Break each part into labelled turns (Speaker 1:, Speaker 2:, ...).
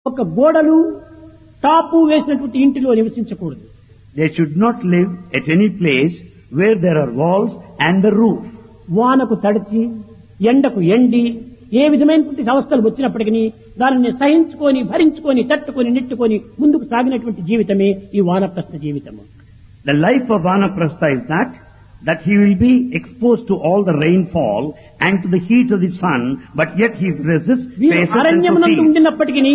Speaker 1: ఒక గోడలు టాపు వేసినటువంటి ఇంటిలో నివసించకూడదు.
Speaker 2: They should not live at any place where there are walls and the roof.
Speaker 1: వానకు తడిచి ఎండకు ఎండి ఏ విధమైనటువంటి అవస్థలు వచ్చినప్పటికీ దానిని సహించుకొని భరించుకొని తట్టుకొని నెట్టుకొని ముందుకు సాగినటువంటి జీవితమే ఈ వానప్రస్థ జీవితము.
Speaker 2: The life of Vanaprastha is that he will be exposed to all the rainfall and to the heat of the sun, but yet he resists,
Speaker 1: వీరు
Speaker 2: faces and
Speaker 1: అరణ్యమునందు
Speaker 2: proceeds.
Speaker 1: ఉండినప్పటికీ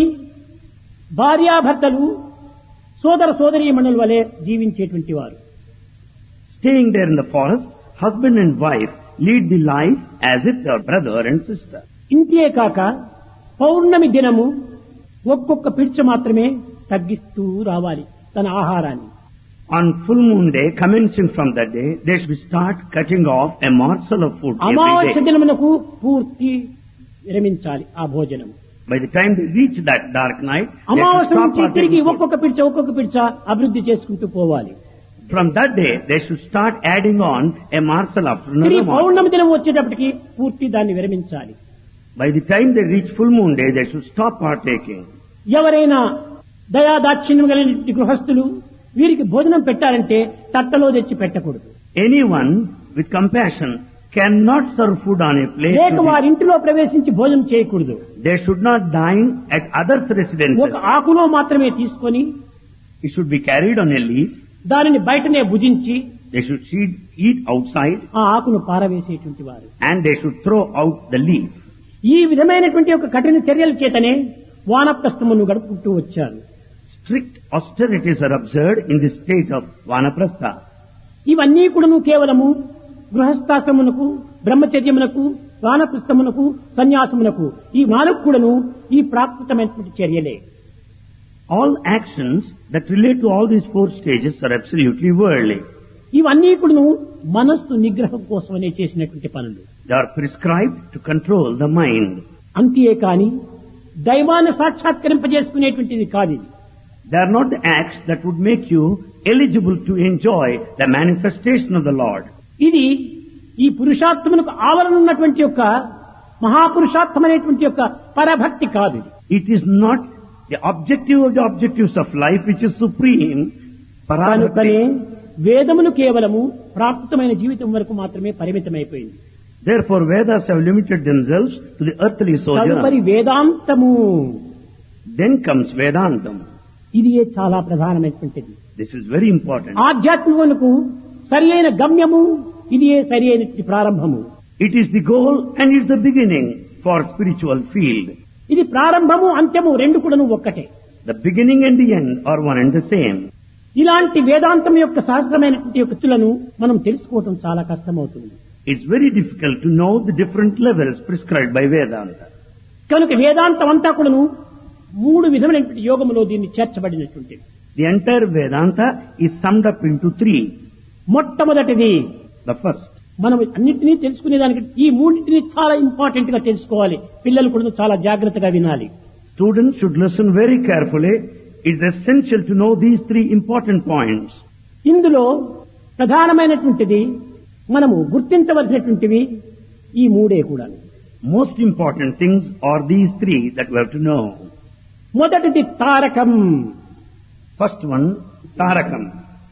Speaker 1: భార్యాభర్తలు సోదర సోదరీమణుల వలె జీవించేటువంటి వారు.
Speaker 2: Staying there in the forest, husband and wife lead the life as if they are brother and sister.
Speaker 1: ఇంతే కాక పౌర్ణమి దినము ఒక్కొక్క పిడిచ మాత్రమే తగ్గిస్తూ రావాలి తన ఆహారాన్ని.
Speaker 2: On full moon day, commencing from that day, they should start cutting off a morsel of food every
Speaker 1: అమావాస్య
Speaker 2: day.
Speaker 1: దినమునకు పూర్తి విరమించాలి ఆ భోజనం.
Speaker 2: By the time they reach that dark night, they should
Speaker 1: అమావాస్య
Speaker 2: stop
Speaker 1: నుంచి తిరిగి
Speaker 2: partaking food.
Speaker 1: ఒక్కొక్క పిడిచ అభివృద్ధి చేసుకుంటూ పోవాలి.
Speaker 2: From that day, they should start adding on a morsel after
Speaker 1: తిరిగి
Speaker 2: another morsel.
Speaker 1: పౌర్ణమి దినం వచ్చేటప్పటికి పూర్తి దాన్ని విరమించాలి.
Speaker 2: By the time they reach full moon day, they should stop partaking.
Speaker 1: ఎవరైనా దయాదాక్షిణ్యం కలిగిన గృహస్థులు వీరికి భోజనం పెట్టాలంటే తట్టలో తెచ్చి పెట్టకూడదు.
Speaker 2: Anyone with compassion cannot serve food on a plate.
Speaker 1: లేక
Speaker 2: to
Speaker 1: వారి ఇంటిలో ప్రవేశించి భోజనం చేయకూడదు.
Speaker 2: They should not dine at others' residences.
Speaker 1: ఒక ఆకులో మాత్రమే తీసుకొని
Speaker 2: It should be carried on a leaf.
Speaker 1: దానిని బయటనే భుజించి
Speaker 2: They should eat outside
Speaker 1: ఆ ఆకును పారవేసేటువంటి వారు.
Speaker 2: and they should throw out the leaf.
Speaker 1: ఈ విధమైనటువంటి ఒక కఠిన చర్యల చేతనే వానప్రస్థమును గడుపుకుంటూ వచ్చారు.
Speaker 2: Strict austerities are observed in the state of Vanaprastha.
Speaker 1: ఇవన్నీ కూడాను కేవలము గృహస్థాశ్రమునకు బ్రహ్మచర్యమునకు వానప్రస్థమునకు సన్యాసమునకు ఈ నాలుగు కూడాను ఈ ప్రాకృతమైనటువంటి చర్యలే.
Speaker 2: All actions that relate to all these four stages are absolutely worldly.
Speaker 1: ఇవన్నీ కూడాను మనస్సు నిగ్రహం కోసమనే చేసినటువంటి పనులు.
Speaker 2: They are prescribed to control the mind.
Speaker 1: అంతే కాని దైవాన్ని సాక్షాత్కరింపజేసుకునేటువంటిది కాదు ఇది.
Speaker 2: They are not the acts that would make you eligible to enjoy the manifestation of the Lord.
Speaker 1: ఇది ఈ పురుషార్థమునకు ఆవరణ ఉన్నటువంటి యొక్క మహాపురుషార్థమైనటువంటి యొక్క పరభక్తి కాదు ఇది.
Speaker 2: It is not the objective of the objectives of life which is supreme.
Speaker 1: కనుకనే
Speaker 2: Parabhakti.
Speaker 1: వేదములు కేవలము ప్రాకృతమైన జీవితం వరకు మాత్రమే పరిమితమైపోయింది.
Speaker 2: Therefore Vedas have limited themselves to the earthly
Speaker 1: తదుపరి
Speaker 2: sojourn.
Speaker 1: వేదాంతము
Speaker 2: Then comes Vedantam.
Speaker 1: ఇది చాలా ప్రధానమైనటువంటిది.
Speaker 2: This is very important.
Speaker 1: ఆధ్యాత్మికమునకు సరి అయిన గమ్యము ఇది సరి అయిన ప్రారంభము.
Speaker 2: It is the goal and it is the beginning for spiritual field.
Speaker 1: ఇది ప్రారంభము అంత్యము రెండు కూడాను ఒక్కటే.
Speaker 2: The beginning and the end are one and the same.
Speaker 1: ఇలాంటి వేదాంతం యొక్క సహస్రమైనటువంటి యుక్తులను మనం తెలుసుకోవటం చాలా కష్టమవుతుంది.
Speaker 2: It's very difficult to know the different levels prescribed by Vedanta.
Speaker 1: కనుక వేదాంతం అంతా కూడాను మూడు విధమైనటువంటి యోగములో దీన్ని చేర్చబడినటువంటిది.
Speaker 2: The entire Vedanta is summed up into three.
Speaker 1: మొట్టమొదటిది
Speaker 2: The first,
Speaker 1: మనం అన్నింటినీ తెలుసుకునేదానికి ఈ మూడింటిని చాలా ఇంపార్టెంట్ గా తెలుసుకోవాలి. పిల్లలు కూడా చాలా జాగ్రత్తగా వినాలి.
Speaker 2: students should listen very carefully. It's essential to know these three important points.
Speaker 1: ఇందులో ప్రధానమైనటువంటిది మనము గుర్తించవలసినటువంటివి ఈ మూడే కూడా.
Speaker 2: Most important things are these three that we have to know.
Speaker 1: మొదటిది తారకం,
Speaker 2: First one, Tarakam.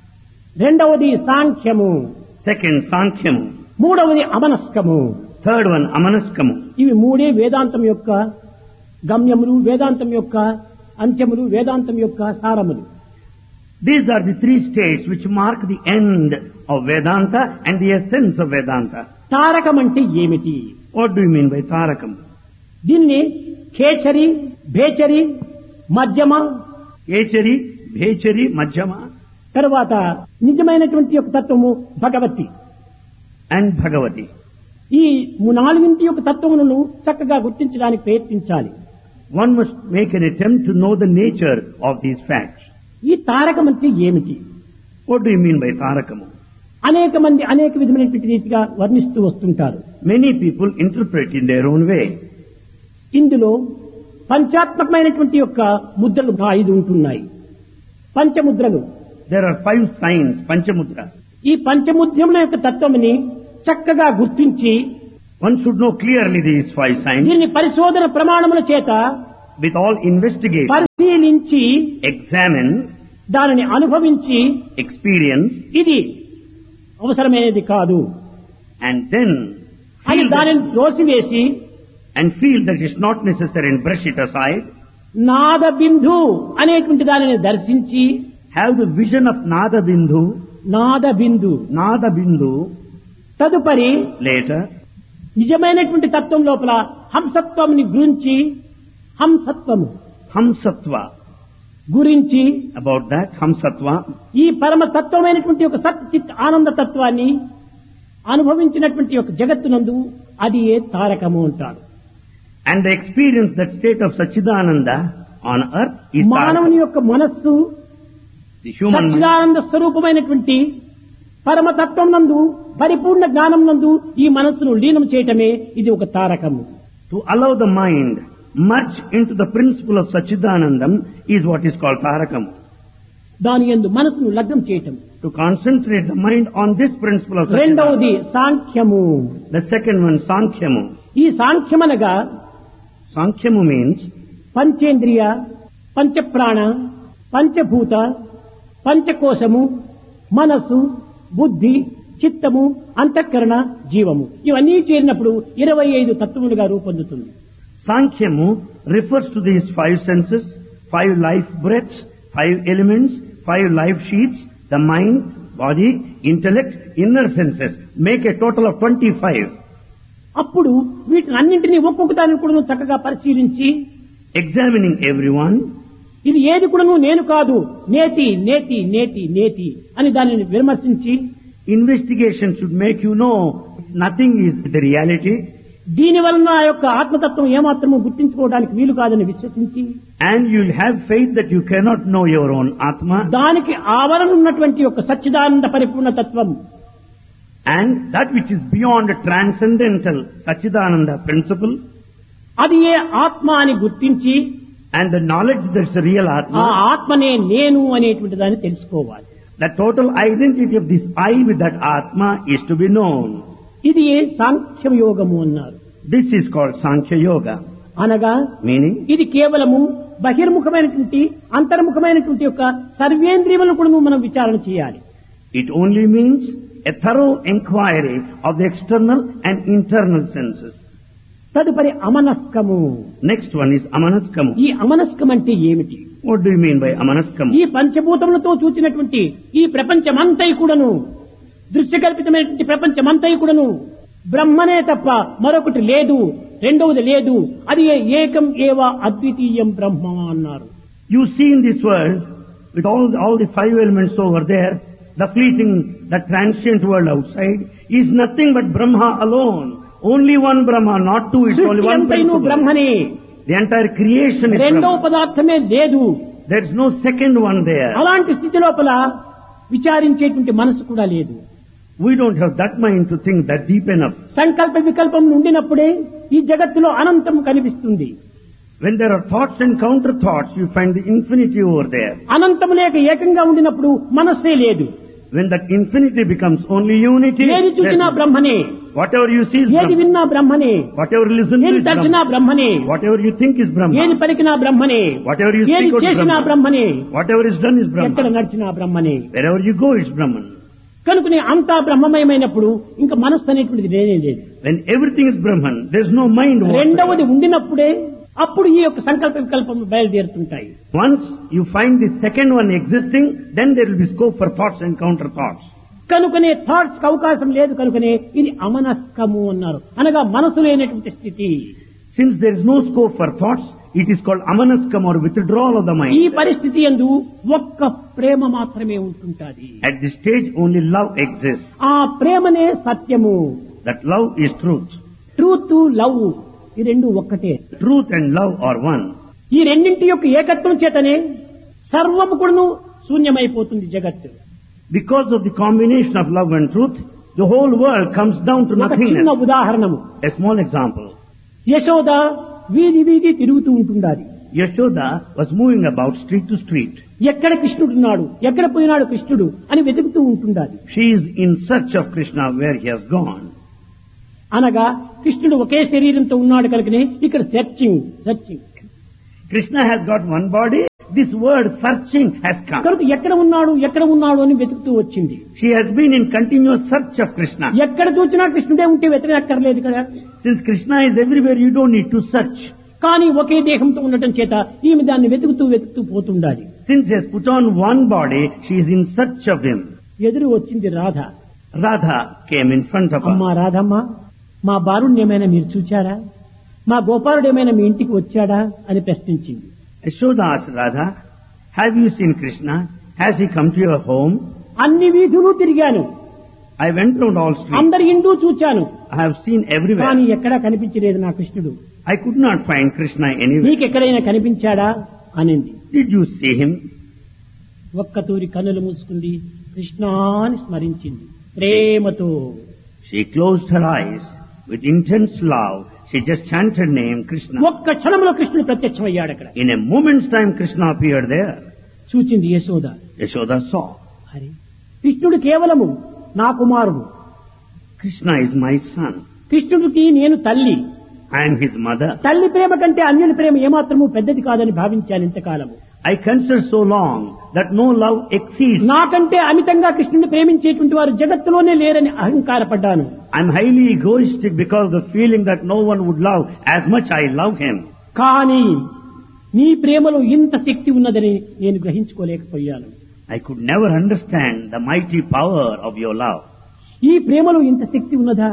Speaker 1: రెండవది సాంఖ్యము,
Speaker 2: Second, Sankhyamu.
Speaker 1: మూడవది అమనస్కము.
Speaker 2: Third one, Amanaskamu.
Speaker 1: ఇవి మూడే వేదాంతం యొక్క గమ్యములు, వేదాంతం యొక్క అంత్యములు, వేదాంతం యొక్క సారములు.
Speaker 2: These are the three states which mark the end of Vedanta and the essence of Vedanta.
Speaker 1: Tarakam అంటే ఏమిటి?
Speaker 2: What do you mean by Tarakam?
Speaker 1: దీన్ని ఖేచరి, భేచరి, మధ్యమ,
Speaker 2: Echari, Bhechari, Majjama
Speaker 1: తరువాత నిజమైనటువంటి యొక్క తత్వము భగవతి.
Speaker 2: and Bhagavati.
Speaker 1: ఈ నాలుగింటి యొక్క తత్వములను చక్కగా గుర్తించడానికి ప్రయత్నించాలి.
Speaker 2: One must make an attempt to know the nature of these facts.
Speaker 1: ఈ తారకం అంటే ఏమిటి?
Speaker 2: What do you mean by Tarakamu?
Speaker 1: అనేక మంది అనేక విధమైనటువంటి రీతిగా వర్ణిస్తూ వస్తుంటారు.
Speaker 2: Many people interpret in their own way.
Speaker 1: ఇందులో పంచాత్మకమైనటువంటి యొక్క ముద్రలు 5 ఉంటున్నాయి. పంచముద్రలు.
Speaker 2: There are 5 signs, Panchamudra.
Speaker 1: ఈ పంచముద్రముల యొక్క తత్వముని చక్కగా గుర్తించి
Speaker 2: One should know clearly these 5 signs.
Speaker 1: దీన్ని పరిశోధన ప్రమాణముల చేత
Speaker 2: with all investigation,
Speaker 1: పరిశీలించి
Speaker 2: examine,
Speaker 1: దానిని అనుభవించి
Speaker 2: experience,
Speaker 1: ఇది అవసరమైనది కాదు
Speaker 2: and then
Speaker 1: అని
Speaker 2: feel
Speaker 1: దానిని
Speaker 2: that,
Speaker 1: త్రోసివేసి
Speaker 2: and feel that it's not necessary and brush it aside.
Speaker 1: నాద బిందు అనేటువంటి దానిని దర్శించి
Speaker 2: Have the vision of Nada Bindu,
Speaker 1: Nada Bindu
Speaker 2: Nada Bindu,
Speaker 1: తదుపరి
Speaker 2: later,
Speaker 1: నిజమైనటువంటి తత్వం లోపల హంసత్వంని గురించి హంసత్వము
Speaker 2: Hamsatva,
Speaker 1: గురించి
Speaker 2: about that, Hamsatva,
Speaker 1: ఈ పరమ తత్వమైనటువంటి ఒక సత్ చిత్ ఆనంద తత్వాన్ని అనుభవించినటువంటి ఒక జగత్తునందు అది ఏ తారకము అంటాడు.
Speaker 2: and the experience that state of Sachidananda on earth is
Speaker 1: మానవుని
Speaker 2: Tarakam.
Speaker 1: యొక్క మనస్సు
Speaker 2: The human mind,
Speaker 1: సచ్చిదానంద స్వరూపమైనటువంటి పరమతత్వం నందు పరిపూర్ణ జ్ఞానం నందు ఈ మనస్సును లీనం చేయటమే ఇది ఒక తారకము.
Speaker 2: to allow the mind merge into the principle of Sachidanandam is what is called Tarakam.
Speaker 1: దాని యందు మనసును లగ్నం చేయటం.
Speaker 2: To concentrate the mind on this principle of Sachidanandam.
Speaker 1: రెండవది సాంఖ్యము.
Speaker 2: The second one, Sankhyamu.
Speaker 1: ఈ సాంఖ్యమనగా
Speaker 2: Sankhyamu means
Speaker 1: పంచేంద్రియ, పంచప్రాణ, పంచభూత, పంచకోశము, మనస్సు, బుద్ధి, చిత్తము, అంతఃకరణ, జీవము ఇవన్నీ చేరినప్పుడు 25 తత్వములుగా రూపొందుతుంది.
Speaker 2: Sankhyamu refers to these 5 senses, 5 life breaths, 5 elements, 5 life sheets, the mind, body, intellect, inner senses. Make a total of 25.
Speaker 1: అప్పుడు వీటిని అన్నింటినీ ఒక్కొక్క దాన్ని కూడా చక్కగా పరిశీలించి
Speaker 2: Examining everyone,
Speaker 1: ఇది ఏది కూడాను నేను కాదు, నేతి నేతి నేతి నేతి అని దానిని విమర్శించి
Speaker 2: investigation should make you know nothing is the reality,
Speaker 1: దీని వలన ఆ యొక్క ఆత్మతత్వం ఏమాత్రము గుర్తించుకోవడానికి వీలు కాదని విశ్వసించి
Speaker 2: and you'll have faith that you cannot know your own Atma,
Speaker 1: దానికి ఆవరణ ఉన్నటువంటి ఒక సచ్చిదానంద పరిపూర్ణ తత్వం
Speaker 2: and that which is beyond transcendental Sachidananda principle,
Speaker 1: అది ఏ ఆత్మ అని గుర్తించి
Speaker 2: and the knowledge that's a real
Speaker 1: ఆ
Speaker 2: Atma,
Speaker 1: ఆత్మనే నేను అనేటువంటి దాన్ని తెలుసుకోవాలి.
Speaker 2: the total identity of this I with that Atma is to be known.
Speaker 1: ఇది ఏ సాంఖ్యం యోగము అన్నారు.
Speaker 2: This is called Sankhya Yoga,
Speaker 1: అనగా
Speaker 2: meaning
Speaker 1: ఇది కేవలము బహిర్ముఖమైనటువంటి అంతర్ముఖమైనటువంటి యొక్క సర్వేంద్రియములను కూడా మనం విచారణ చేయాలి.
Speaker 2: it only means a thorough inquiry of the external and internal senses.
Speaker 1: తదుపరి అమనస్కము.
Speaker 2: Next one is Amanaskamu.
Speaker 1: ఈ అమనస్కం అంటే ఏమిటి?
Speaker 2: What do you mean by Amanaskamu?
Speaker 1: ఈ పంచభూతములతో చూచినటువంటి ఈ ప్రపంచమంతై కూడాను దృశ్యకల్పితమైనటువంటి ప్రపంచమంతై కూడాను బ్రహ్మనే తప్ప మరొకటి లేదు, రెండవది లేదు, అది ఏకం ఏవ అద్వితీయం బ్రహ్మ అన్నారు.
Speaker 2: You see in this world, with all the 5 elements over there, the fleeting, the transient world outside is nothing but Brahma alone. Only one Brahma, not two, it's only
Speaker 1: సృష్టి
Speaker 2: one
Speaker 1: అంతైను
Speaker 2: principle.
Speaker 1: బ్రహ్మనే,
Speaker 2: The entire creation is
Speaker 1: రెండవ
Speaker 2: Brahma.
Speaker 1: పదార్థమే లేదు.
Speaker 2: There is no second one there.
Speaker 1: అలాంటి స్థితి లోపల విచారించేటువంటి మనసు కూడా లేదు.
Speaker 2: We don't have that mind to think that deep enough.
Speaker 1: సంకల్ప వికల్పం ఉండినప్పుడే ఈ జగత్తులో అనంతం కనిపిస్తుంది.
Speaker 2: When there are thoughts and counter thoughts, you find the infinity over there.
Speaker 1: అనంతం లేక ఏకంగా ఉండినప్పుడు మనస్సే లేదు.
Speaker 2: When that infinity becomes only unity,
Speaker 1: ఏది చూసినా
Speaker 2: there's-
Speaker 1: బ్రహ్మనే,
Speaker 2: whatever you see is
Speaker 1: ఏది
Speaker 2: Brahma.
Speaker 1: విన్నా బ్రహ్మనే,
Speaker 2: Whatever you listen to
Speaker 1: ఏది
Speaker 2: is
Speaker 1: తలచినా
Speaker 2: Brahma.
Speaker 1: బ్రహ్మనే,
Speaker 2: Whatever you think is
Speaker 1: ఏది
Speaker 2: Brahma.
Speaker 1: పలికినా బ్రహ్మనే,
Speaker 2: Whatever you
Speaker 1: ఏది
Speaker 2: speak out is
Speaker 1: చేసినా
Speaker 2: Brahma.
Speaker 1: బ్రహ్మనే,
Speaker 2: Whatever is done is
Speaker 1: ఎక్కడ
Speaker 2: Brahma.
Speaker 1: నడిచినా బ్రహ్మనే.
Speaker 2: Wherever you go, it's Brahman.
Speaker 1: కనుకనే అంతా బ్రహ్మమయమైనప్పుడు ఇంకా మనస్సు అనేటువంటిది లేనే లేదు.
Speaker 2: When everything is Brahman, there's no mind.
Speaker 1: రెండవది
Speaker 2: whatsoever.
Speaker 1: ఉండినప్పుడే అప్పుడు ఈ యొక్క సంకల్ప వికల్పం బయలుదేరుతుంటాయి.
Speaker 2: Once you find the second one existing, then there will be scope for thoughts and counter thoughts.
Speaker 1: కనుకనే థాట్స్ కి అవకాశం లేదు, కనుకనే ఇది అమనస్కము అన్నారు, అనగా మనసు లేనటువంటి స్థితి.
Speaker 2: Since there is no scope for thoughts, it is called amanaskam or withdrawal of the
Speaker 1: ఈ
Speaker 2: mind.
Speaker 1: పరిస్థితి యందు ఒక్క ప్రేమ మాత్రమే ఉంటుంటాది.
Speaker 2: At this stage, only love exists.
Speaker 1: ఆ ప్రేమనే సత్యము.
Speaker 2: That love is truth.
Speaker 1: Truth, love ఈ రెండు ఒక్కటే.
Speaker 2: Truth and love are one.
Speaker 1: ఈ రెండింటి యొక్క ఏకత్వం చేతనే సర్వము కూడాను శూన్యమైపోతుంది జగత్తు.
Speaker 2: Because of the combination of love and truth, the whole world comes down to
Speaker 1: ఒక చిన్న
Speaker 2: nothingness.
Speaker 1: ఉదాహరణము,
Speaker 2: A small example.
Speaker 1: Yashoda వీధి వీధి తిరుగుతూ ఉంటుండాలి.
Speaker 2: Yashoda was moving about street to street.
Speaker 1: ఎక్కడ కృష్ణుడున్నాడు, ఎక్కడ పోయినాడు కృష్ణుడు అని వెతుకుతూ ఉంటుండాలి.
Speaker 2: She is in search of Krishna where he has gone.
Speaker 1: అనగా కృష్ణుడు ఒకే శరీరంతో ఉన్నాడు కనుకనే ఇక్కడ searching.
Speaker 2: Krishna has got one body. This word searching has come.
Speaker 1: కనుక ఎక్కడ ఉన్నాడు అని వెతుకుతూ వచ్చింది.
Speaker 2: She has been in continuous search of Krishna.
Speaker 1: ఎక్కడ చూసినా కృష్ణుడే ఉంటే వెతకక్కర్లేదు కదా.
Speaker 2: Since Krishna is everywhere, you don't need to search.
Speaker 1: కానీ ఒకే దేహంతో ఉండటం చేత ఈమె దాన్ని వెతుకుతూ పోతుండాలి.
Speaker 2: Since he has put on one body, she is in search of him.
Speaker 1: ఎదురు వచ్చింది Radha.
Speaker 2: Radha came in front of her.
Speaker 1: అమ్మా రాధమ్మ, మా బాలుడిని ఏమైనా మీరు చూచారా? మా గోపాలుడు ఏమైనా మీ ఇంటికి వచ్చాడా అని ప్రశ్నించింది.
Speaker 2: Yashoda asked Radha, have you seen Krishna? Has he come to your home?
Speaker 1: అన్ని వీధులు తిరిగాను,
Speaker 2: I went round all streets.
Speaker 1: అందరి ఇంటూ చూచాను,
Speaker 2: I have seen everywhere.
Speaker 1: కానీ ఎక్కడా కనిపించలేదు నా కృష్ణుడు.
Speaker 2: I could not find Krishna anywhere.
Speaker 1: నీకెక్కడైనా కనిపించాడా అనింది.
Speaker 2: Did you see him?
Speaker 1: ఒక్కతూరి కన్నులు మూసుకుంది, కృష్ణాని స్మరించింది ప్రేమతో.
Speaker 2: She closed her eyes with intense love. She just chanted name Krishna.
Speaker 1: ఒక్క క్షణంలో కృష్ణుడు ప్రత్యక్షమయ్యాడు అక్కడ.
Speaker 2: In a moment's time, Krishna appeared there.
Speaker 1: చూచింది యశోద.
Speaker 2: Yashoda saw.
Speaker 1: హరి, కృష్ణుడు కేవలము నా కుమారుడు.
Speaker 2: Krishna is my son.
Speaker 1: కృష్ణుడికి నేను తల్లి.
Speaker 2: I am his mother.
Speaker 1: తల్లి ప్రేమ కంటే అన్యుని ప్రేమ ఏమాత్రము పెద్దది కాదని భావించాను ఇంతకాలము.
Speaker 2: I consider so long that no love exceeds.
Speaker 1: నాకంటే అమితంగా కృష్ణుని ప్రేమించేటువంటి వారు జగత్తులోనే లేరని అహంకారపడ్డాను.
Speaker 2: I am highly egoistic because of the feeling that no one would love as much I love him.
Speaker 1: కానీ నీ ప్రేమలో ఇంత శక్తి ఉన్నదని నేను గ్రహించుకోలేకపోయాను.
Speaker 2: I could never understand the mighty power of your love.
Speaker 1: ఈ ప్రేమలో ఇంత శక్తి ఉన్నదా?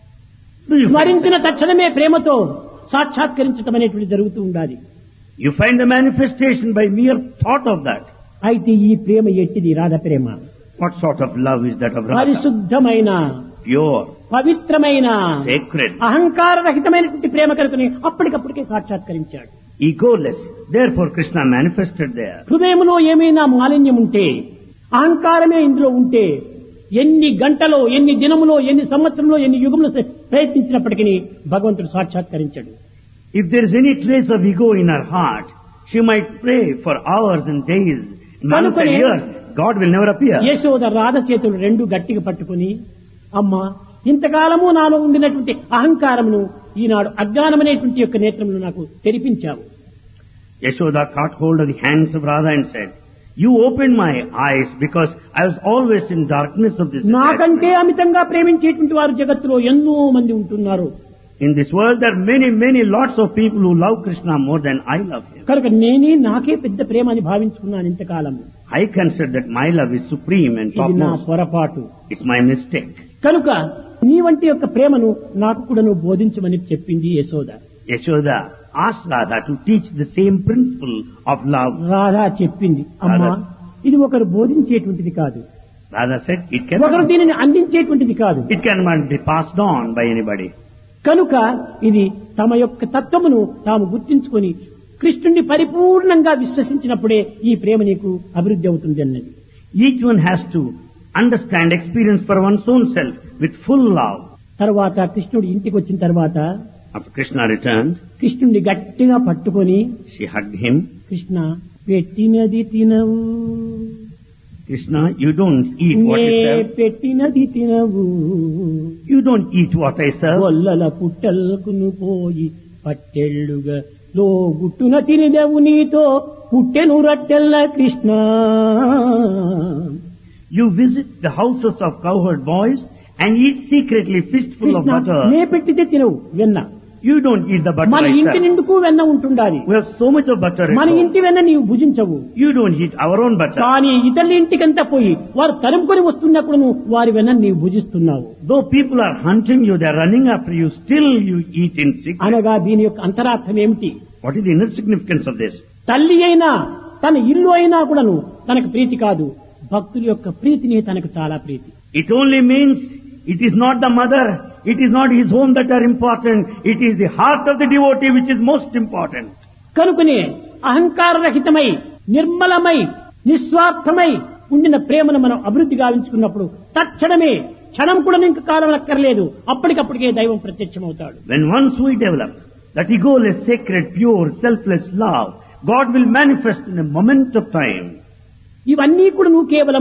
Speaker 2: Do you find,
Speaker 1: స్మరించిన తక్షణమే ప్రేమతో సాక్షాత్కరించటం అనేటువంటి జరుగుతూ ఉండాలి.
Speaker 2: you find the manifestation by mere thought of that.
Speaker 1: అయితే ఈ ప్రేమ ఎట్టిది? రాధ ప్రేమ
Speaker 2: What sort of love is that of Radha?
Speaker 1: పరిశుద్ధమైన,
Speaker 2: Pure,
Speaker 1: పవిత్రమైన,
Speaker 2: sacred,
Speaker 1: అహంకార రహితమైనటువంటి ప్రేమ కనుకని అప్పటికప్పటికే సాక్షాత్కరించాడు.
Speaker 2: egoless. Therefore Krishna manifested there.
Speaker 1: హృదయంలో ఏమైనా మాలిన్యం ఉంటే, అహంకారమే ఇందులో ఉంటే, ఎన్ని గంటలో, ఎన్ని దినములో, ఎన్ని సంవత్సరంలో, ఎన్ని యుగంలో ప్రయత్నించినప్పటికీ భగవంతుడు సాక్షాత్కరించాడు.
Speaker 2: If there is any trace of ego in her heart, she might pray for hours and days, months and years. God will never appear.
Speaker 1: Yashoda Radha చేతులు రెండు గట్టిగా పట్టుకుని, అమ్మా, ఇంతకాలము నాలో ఉండినటువంటి అహంకారమును ఈనాడు అజ్ఞానమనేటువంటి యొక్క నేత్రములు నాకు తెరిపించావు.
Speaker 2: Yashoda caught hold of the hands of Radha and said, you opened my eyes because I was always in darkness of this
Speaker 1: నాకంటే
Speaker 2: attachment.
Speaker 1: అమితంగా ప్రేమించేటువంటి వారు జగత్తులో ఎన్నో మంది ఉంటున్నారు.
Speaker 2: In this world there are many lots of people who love Krishna more than I love him.
Speaker 1: కనుక నాకే పెద్ద ప్రేమ అని భావించుకున్నాను ఇంతకాలము.
Speaker 2: I consider that my love is supreme and
Speaker 1: ఇది నా
Speaker 2: topmost.
Speaker 1: పొరపాటు.
Speaker 2: It's my mistake.
Speaker 1: కనుక నీ వంటి యొక్క ప్రేమను నాకు కూడా నువ్వు బోధించమని చెప్పింది Yashoda.
Speaker 2: Yashoda asked Radha to teach the same principle of love.
Speaker 1: Radha చెప్పింది, అమ్మా, ఇది ఒకరు బోధించేటువంటిది కాదు,
Speaker 2: Radha said,
Speaker 1: ఒకరు దీనిని అందించేటువంటిది కాదు.
Speaker 2: it cannot be passed on by anybody.
Speaker 1: కనుక ఇది తమ యొక్క తత్వమును తాము గుర్తించుకొని కృష్ణుణ్ణి పరిపూర్ణంగా విశ్వసించినప్పుడే ఈ ప్రేమ నీకు అభివృద్ధి అవుతుంది అన్నది.
Speaker 2: Each one has to understand, experience for one's own self with full love.
Speaker 1: తర్వాత కృష్ణుడు ఇంటికి వచ్చిన తర్వాత
Speaker 2: After Krishna returned,
Speaker 1: కృష్ణుడిని గట్టిగా పట్టుకొని,
Speaker 2: she hugged him.
Speaker 1: కృష్ణ, పెట్టినది తినవు,
Speaker 2: Krishna, you don't eat what you serve.
Speaker 1: పెట్టినది తినవు,
Speaker 2: You don't eat what I serve.
Speaker 1: గొల్లల పుట్టల్కును పోయి పట్టెళ్ళుగా లో గుట్టున తినదవు నీతో పుట్టెను రట్టెల్ల Krishna.
Speaker 2: You visit the houses of cowherd boys and eat secretly fistful of
Speaker 1: Krishna,
Speaker 2: butter.
Speaker 1: నే పెట్టితే తినవు వెన్న.
Speaker 2: You don't eat the butter
Speaker 1: మన
Speaker 2: I
Speaker 1: ఇంటి
Speaker 2: serve.
Speaker 1: నిండుకు వెన్న ఉంటుండాలి.
Speaker 2: We have so much of butter at
Speaker 1: మన
Speaker 2: home.
Speaker 1: ఇంటి వెన్న నీవు భుజించవు.
Speaker 2: You don't eat our own butter.
Speaker 1: కానీ ఇతరుల ఇంటికంతా పోయి వారు తరుముకొని వస్తున్నప్పుడు నువ్వు వారి వెన్న నీవు భుజిస్తున్నావు.
Speaker 2: Though people are hunting you, they are running after you, still you eat in secret.
Speaker 1: అనగా దీని యొక్క అంతరార్థం ఏమిటి?
Speaker 2: What is the inner significance of this?
Speaker 1: తల్లి అయినా తన ఇల్లు అయినా కూడాను తనకు ప్రీతి కాదు, భక్తుల యొక్క ప్రీతిని తనకు చాలా ప్రీతి.
Speaker 2: It only means it is not the mother, it is not his home that are important, it is the heart of the devotee which is most important.
Speaker 1: కనుకనే అహంకార రహితమై, నిర్మలమై, నిస్వార్థమై ఉండిన ప్రేమను మనం అభివృద్ధి గావించుకున్నప్పుడు తక్షణమే, క్షణం కూడా ఇంకా కాలం అక్కర్లేదు, అప్పటికప్పటికే దైవం ప్రత్యక్షమవుతాడు.
Speaker 2: When once we develop that egoless, sacred, pure, selfless love, God will manifest in a moment of time.
Speaker 1: ఇవన్నీ కూడా నువ్వు కేవలము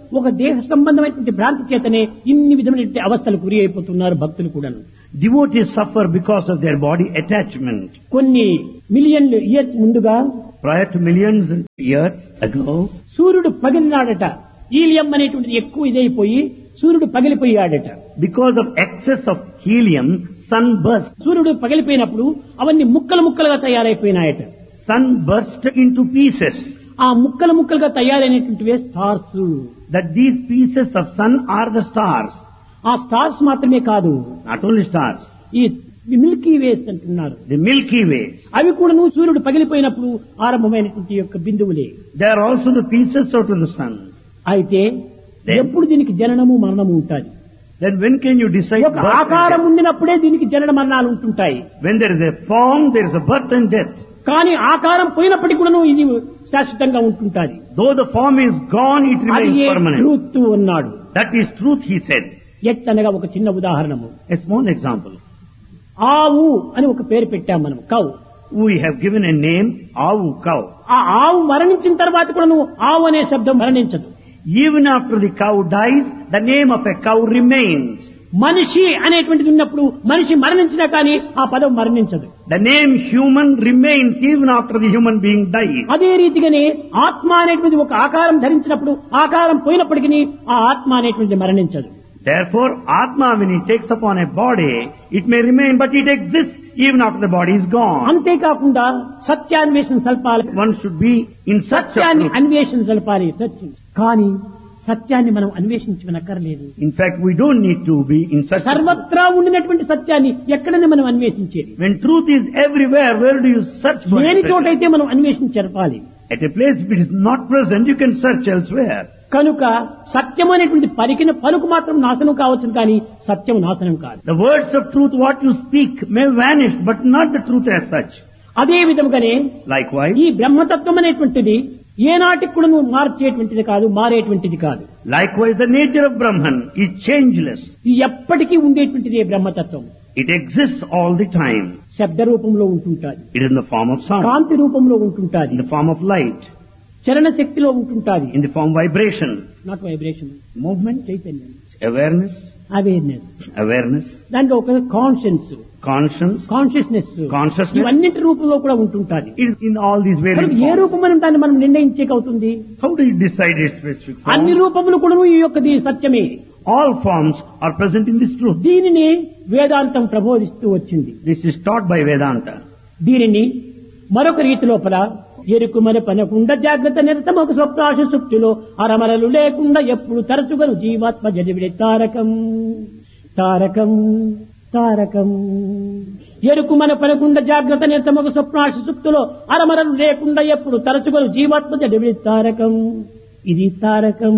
Speaker 1: ఒక దేహ సంబంధమైనటువంటి భ్రాంతి చేతనే ఇన్ని విధమైనటువంటి అవస్థలు గురి అయిపోతున్నారు భక్తులు కూడా.
Speaker 2: Devotees suffer because of their body attachment.
Speaker 1: కొన్ని మిలియన్ల ఇయర్స్ ముందుగా,
Speaker 2: Prior to millions of years ago,
Speaker 1: సూర్యుడు పగిలినాడట. హీలియం అనేటువంటిది ఎక్కువ ఇదైపోయి సూర్యుడు పగిలిపోయాడట.
Speaker 2: because of excess of helium, sun burst.
Speaker 1: సూర్యుడు పగిలిపోయినప్పుడు అవన్నీ ముక్కలు ముక్కలుగా తయారైపోయినాయట.
Speaker 2: Sun burst into pieces.
Speaker 1: ఆ ముక్కలు ముక్కలుగా తయారైనటువంటివే stars.
Speaker 2: That these pieces of sun are the stars.
Speaker 1: ఆ స్టార్స్ మాత్రమే కాదు,
Speaker 2: Not only stars.
Speaker 1: ఈ మిల్కీ వేస్ అంటున్నారు.
Speaker 2: The Milky Way.
Speaker 1: అవి కూడా సూర్యుడు పగిలిపోయినప్పుడు ఆరంభమైనటువంటి యొక్క బిందువులే.
Speaker 2: They are also the pieces out of the sun.
Speaker 1: అయితే ఎప్పుడు దీనికి జననము మరణము ఉంటుంది.
Speaker 2: Then when can you decide
Speaker 1: ఒక
Speaker 2: birth and
Speaker 1: ఆకారం
Speaker 2: death?
Speaker 1: ఉండినప్పుడే దీనికి జనన మరణాలు ఉంటుంటాయి.
Speaker 2: When there is a form, there is a birth and death.
Speaker 1: కానీ ఆకారం పోయినప్పటికీ కూడా ఇది శాశ్వతంగా ఉంటుంటుంది.
Speaker 2: Though the form is gone, it
Speaker 1: అది
Speaker 2: remains permanent.
Speaker 1: ట్రూత్ అన్నాడు.
Speaker 2: That is truth, he said.
Speaker 1: ఎట్లనగా ఒక చిన్న ఉదాహరణము,
Speaker 2: A small example.
Speaker 1: ఆవు అని ఒక పేరు పెట్టాం మనం, cow.
Speaker 2: We have given a name, Avu, cow.
Speaker 1: ఆ ఆవు మరణించిన తర్వాత కూడా ఆవు అనే శబ్దం మరణించదు.
Speaker 2: Even after the cow dies, the name of a cow remains.
Speaker 1: మనిషి అనేటువంటిది ఉన్నప్పుడు మనిషి మరణించినా కానీ ఆ పదం మరణించదు.
Speaker 2: The name human remains even after the human being dies.
Speaker 1: అదే రీతిగానే ఆత్మ అనేటువంటిది ఒక ఆకారం ధరించినప్పుడు ఆకారం పోయినప్పటికీ ఆ ఆత్మ అనేటువంటిది మరణించదు.
Speaker 2: Therefore, Atma, when it takes upon a body, it may remain, but it exists even after the body is gone.
Speaker 1: అంతేకాకుండా సత్యాన్వేషణ సల్పాలి.
Speaker 2: One should be in such a
Speaker 1: సత్యాన్ని
Speaker 2: truth.
Speaker 1: అన్వేషణ సల్పాలి. సత్యం కానీ సత్యాన్ని మనం అన్వేషించనక్కర్లేదు.
Speaker 2: In fact, we don't need to be in such a truth.
Speaker 1: సర్వత్రా ఉండినటువంటి సత్యాన్ని ఎక్కడనే మనం అన్వేషించేది.
Speaker 2: When truth is everywhere, where do you search for
Speaker 1: లేని
Speaker 2: it?
Speaker 1: చోటైతే మనం అన్వేషించరపాలి.
Speaker 2: At a place if it is not present, you can search elsewhere.
Speaker 1: కనుక సత్యం అనేటువంటి పలుకు మాత్రం నాశనం కావచ్చు, కానీ సత్యం నాశనం కాదు.
Speaker 2: The words of truth, what you speak, may vanish, but not the truth as such.
Speaker 1: అదే విధముగానే
Speaker 2: Likewise,
Speaker 1: ఈ బ్రహ్మతత్వం అనేటువంటిది ఏనాటికి కూడా మార్చేటువంటిది కాదు, మారేటువంటిది కాదు.
Speaker 2: likewise, the nature of Brahman is changeless.
Speaker 1: ఇది ఎప్పటికీ ఉండేటువంటిది బ్రహ్మతత్వం.
Speaker 2: It exists all the time.
Speaker 1: శబ్ద రూపంలో ఉంటుంటాది,
Speaker 2: It is in the form of sound,
Speaker 1: కాంతి రూపంలో ఉంటుంటాది,
Speaker 2: in the form of light,
Speaker 1: చలన శక్తిలో ఉంటుంటాది.
Speaker 2: in the form of vibration,
Speaker 1: not vibration,
Speaker 2: movement,
Speaker 1: చైతన్యం,
Speaker 2: awareness,
Speaker 1: awareness, దాంట్లో ఒక కాన్షియన్స్,
Speaker 2: conscience,
Speaker 1: కాన్షియస్నెస్, ఇవన్నింటి రూపంలో కూడా ఉంటుంటాది.
Speaker 2: it is in all these various
Speaker 1: A
Speaker 2: forms.
Speaker 1: రూపం అని దాన్ని మనం నిర్ణయించేకవుతుంది.
Speaker 2: How do you decide its specific
Speaker 1: అన్ని
Speaker 2: form?
Speaker 1: రూపములు కూడా ఈ యొక్క సత్యమే.
Speaker 2: All forms are present in this truth.
Speaker 1: దీనిని వేదాంతం ప్రబోధిస్తూ వచ్చింది.
Speaker 2: This is taught by Vedanta.
Speaker 1: దీనిని మరొక రీతి లోపల ఎరుకు మన పనకుండా జాగ్రత్త నిరతమొక స్వప్నాశ సుప్తిలో అరమరలు లేకుండా ఎప్పుడు తరచుగను జీవాత్మ జడివిడే తారకం తారకం తారకం. ఎరుకు మన పనకుండా జాగ్రత్త నిరతమొక స్వప్నాశ సుప్తిలో అరమరలు లేకుండా ఎప్పుడు తరచుగను జీవాత్మ జడివిడే తారకం. ఇది తారకం.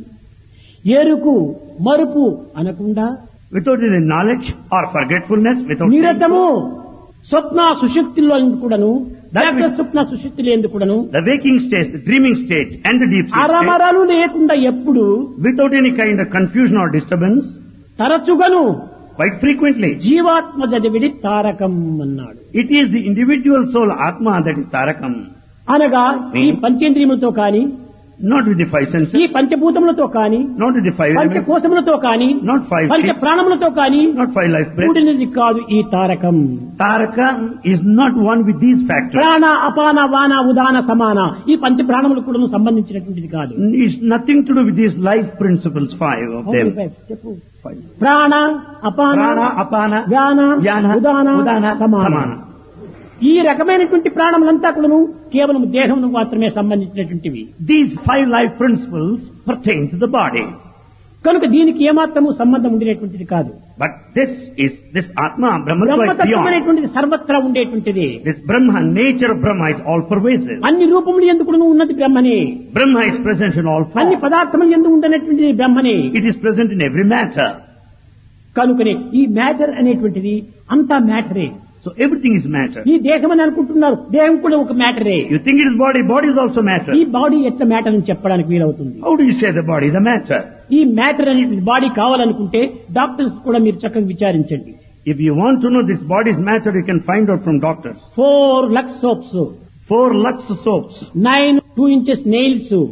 Speaker 1: ఎరుకు మరుపు అనకుండా
Speaker 2: Without any knowledge or forgetfulness, without
Speaker 1: నిరతము స్వప్న సుషుప్తిలో కూడాను, జాగ్రత్త స్వప్న సుషుప్తిలో ఎందుకు కూడాను
Speaker 2: the waking state, the dreaming state, and the deep sleep state,
Speaker 1: అరమరలు లేకుండా ఎప్పుడు
Speaker 2: without any kind of confusion or disturbance,
Speaker 1: తరచుగను
Speaker 2: quite frequently.
Speaker 1: జీవాత్మ జడివిడి తారకం అన్నాడు.
Speaker 2: It is the individual soul, Atma, that is Tarakam.
Speaker 1: అనగా ఈ పంచేంద్రియములతో కాని,
Speaker 2: Not with the five senses,
Speaker 1: ఈ పంచభూతములతో కాని,
Speaker 2: not with the five elements,
Speaker 1: పంచకోశములతో కాని,
Speaker 2: not five
Speaker 1: పంచ
Speaker 2: ships,
Speaker 1: ప్రాణములతో కాని
Speaker 2: not five life breaths.
Speaker 1: కూడినది కాదు ఈ Tarakam.
Speaker 2: Tarakam is not one with these factors.
Speaker 1: ప్రాణ అపాన వాన ఉదాన సమాన ఈ పంచ ప్రాణములు కూడా సంబంధించినటువంటిది కాదు.
Speaker 2: It's nothing to do with these life principles, five of them.
Speaker 1: చెప్పు.
Speaker 2: Five.
Speaker 1: ప్రాణ అపాన
Speaker 2: Prana, Apana,
Speaker 1: వ్యాన
Speaker 2: Vyana,
Speaker 1: Udana
Speaker 2: Udana,
Speaker 1: సమాన.
Speaker 2: Samana.
Speaker 1: ఈ రకమైనటువంటి ప్రాణములంతా కూడాను కేవలం దేహమును మాత్రమే సంబంధించినటువంటివి.
Speaker 2: These five life principles pertain to the body.
Speaker 1: కనుక దీనికి ఏమాత్రము సంబంధం ఉండేటువంటిది కాదు.
Speaker 2: But this Atma, Brahma is
Speaker 1: బ్రహ్మతత్వం
Speaker 2: beyond.
Speaker 1: అనేటువంటిది సర్వత్రా ఉండేటువంటిది.
Speaker 2: This Brahma, nature of Brahma is all pervasive.
Speaker 1: అన్ని రూపములు ఎందుకు ఉన్నది బ్రహ్మనే.
Speaker 2: Brahma is present in all
Speaker 1: అన్ని
Speaker 2: forms.
Speaker 1: పదార్థములు ఎందుకు ఉండనటువంటిది బ్రహ్మనే.
Speaker 2: It is present in every matter.
Speaker 1: కనుకనే ఈ మ్యాటర్ అనేటువంటిది అంతా మ్యాటరే.
Speaker 2: So everything is matter.
Speaker 1: ఈ దేహం అని అనుకుంటున్నారు, దేహం కూడా ఒక మ్యాటరే.
Speaker 2: You think it is body, body is also matter.
Speaker 1: ఈ బాడీ ఎట్లా మ్యాటర్ అని చెప్పడానికి వీలవుతుంది.
Speaker 2: How do you say the body is a matter?
Speaker 1: ఈ మ్యాటర్ అనేది బాడీ కావాలనుకుంటే డాక్టర్స్ కూడా మీరు చక్కగా విచారించండి.
Speaker 2: If you want to know this body's matter, you can find out from doctors.
Speaker 1: 4 Lux soaps,
Speaker 2: 4 Lux soaps,
Speaker 1: 9 2 inches nails,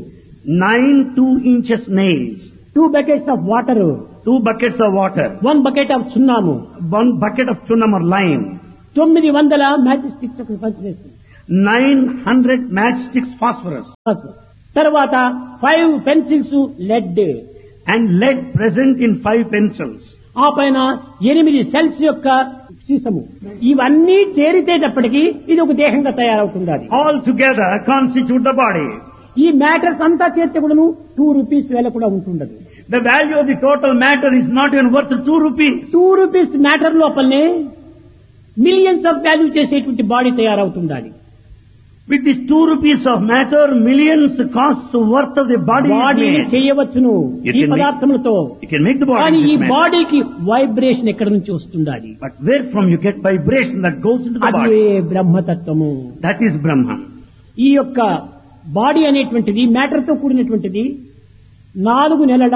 Speaker 2: 9 2-inch nails,
Speaker 1: 2 buckets of water,
Speaker 2: 2 buckets of water,
Speaker 1: 1 bucket of సున్నాము,
Speaker 2: 1 bucket of chunam or lime,
Speaker 1: 900 magic sticks ఒక పంచివేస్తుంది.
Speaker 2: 900 matchsticks phosphorus,
Speaker 1: తర్వాత 5 pencils lead,
Speaker 2: and lead present in 5 pencils.
Speaker 1: ఆ పైన 8 cells యొక్క సీసము. ఇవన్నీ చేరితేటప్పటికి ఇది ఒక దేహంగా తయారవుతుంది. అది
Speaker 2: All together constitute the body.
Speaker 1: ఈ మ్యాటర్స్ అంతా చేర్చి కూడాను 2 రూపీస్ వేల కూడా ఉంటుండదు.
Speaker 2: The value of the total matter is not even worth 2 rupees.
Speaker 1: 2 rupees matter లోపలనే మిలియన్స్ ఆఫ్ వాల్యూ చేసేటువంటి body తయారవుతుండాలి.
Speaker 2: With these 2 rupees of matter, millions costs worth of the body is
Speaker 1: body
Speaker 2: made.
Speaker 1: చేయవచ్చును ఈ పదార్థములతో.
Speaker 2: You can make the body
Speaker 1: కానీ
Speaker 2: with
Speaker 1: ఈ
Speaker 2: this matter.
Speaker 1: బాడీకి vibration ఎక్కడి నుంచి వస్తుండాలి?
Speaker 2: But where from you get vibration that goes into the
Speaker 1: అదే
Speaker 2: body?
Speaker 1: బ్రహ్మతత్వము.
Speaker 2: That is Brahman.
Speaker 1: ఈ యొక్క బాడీ అనేటువంటిది మ్యాటర్ తో కూడినటువంటిది. 4 నెలల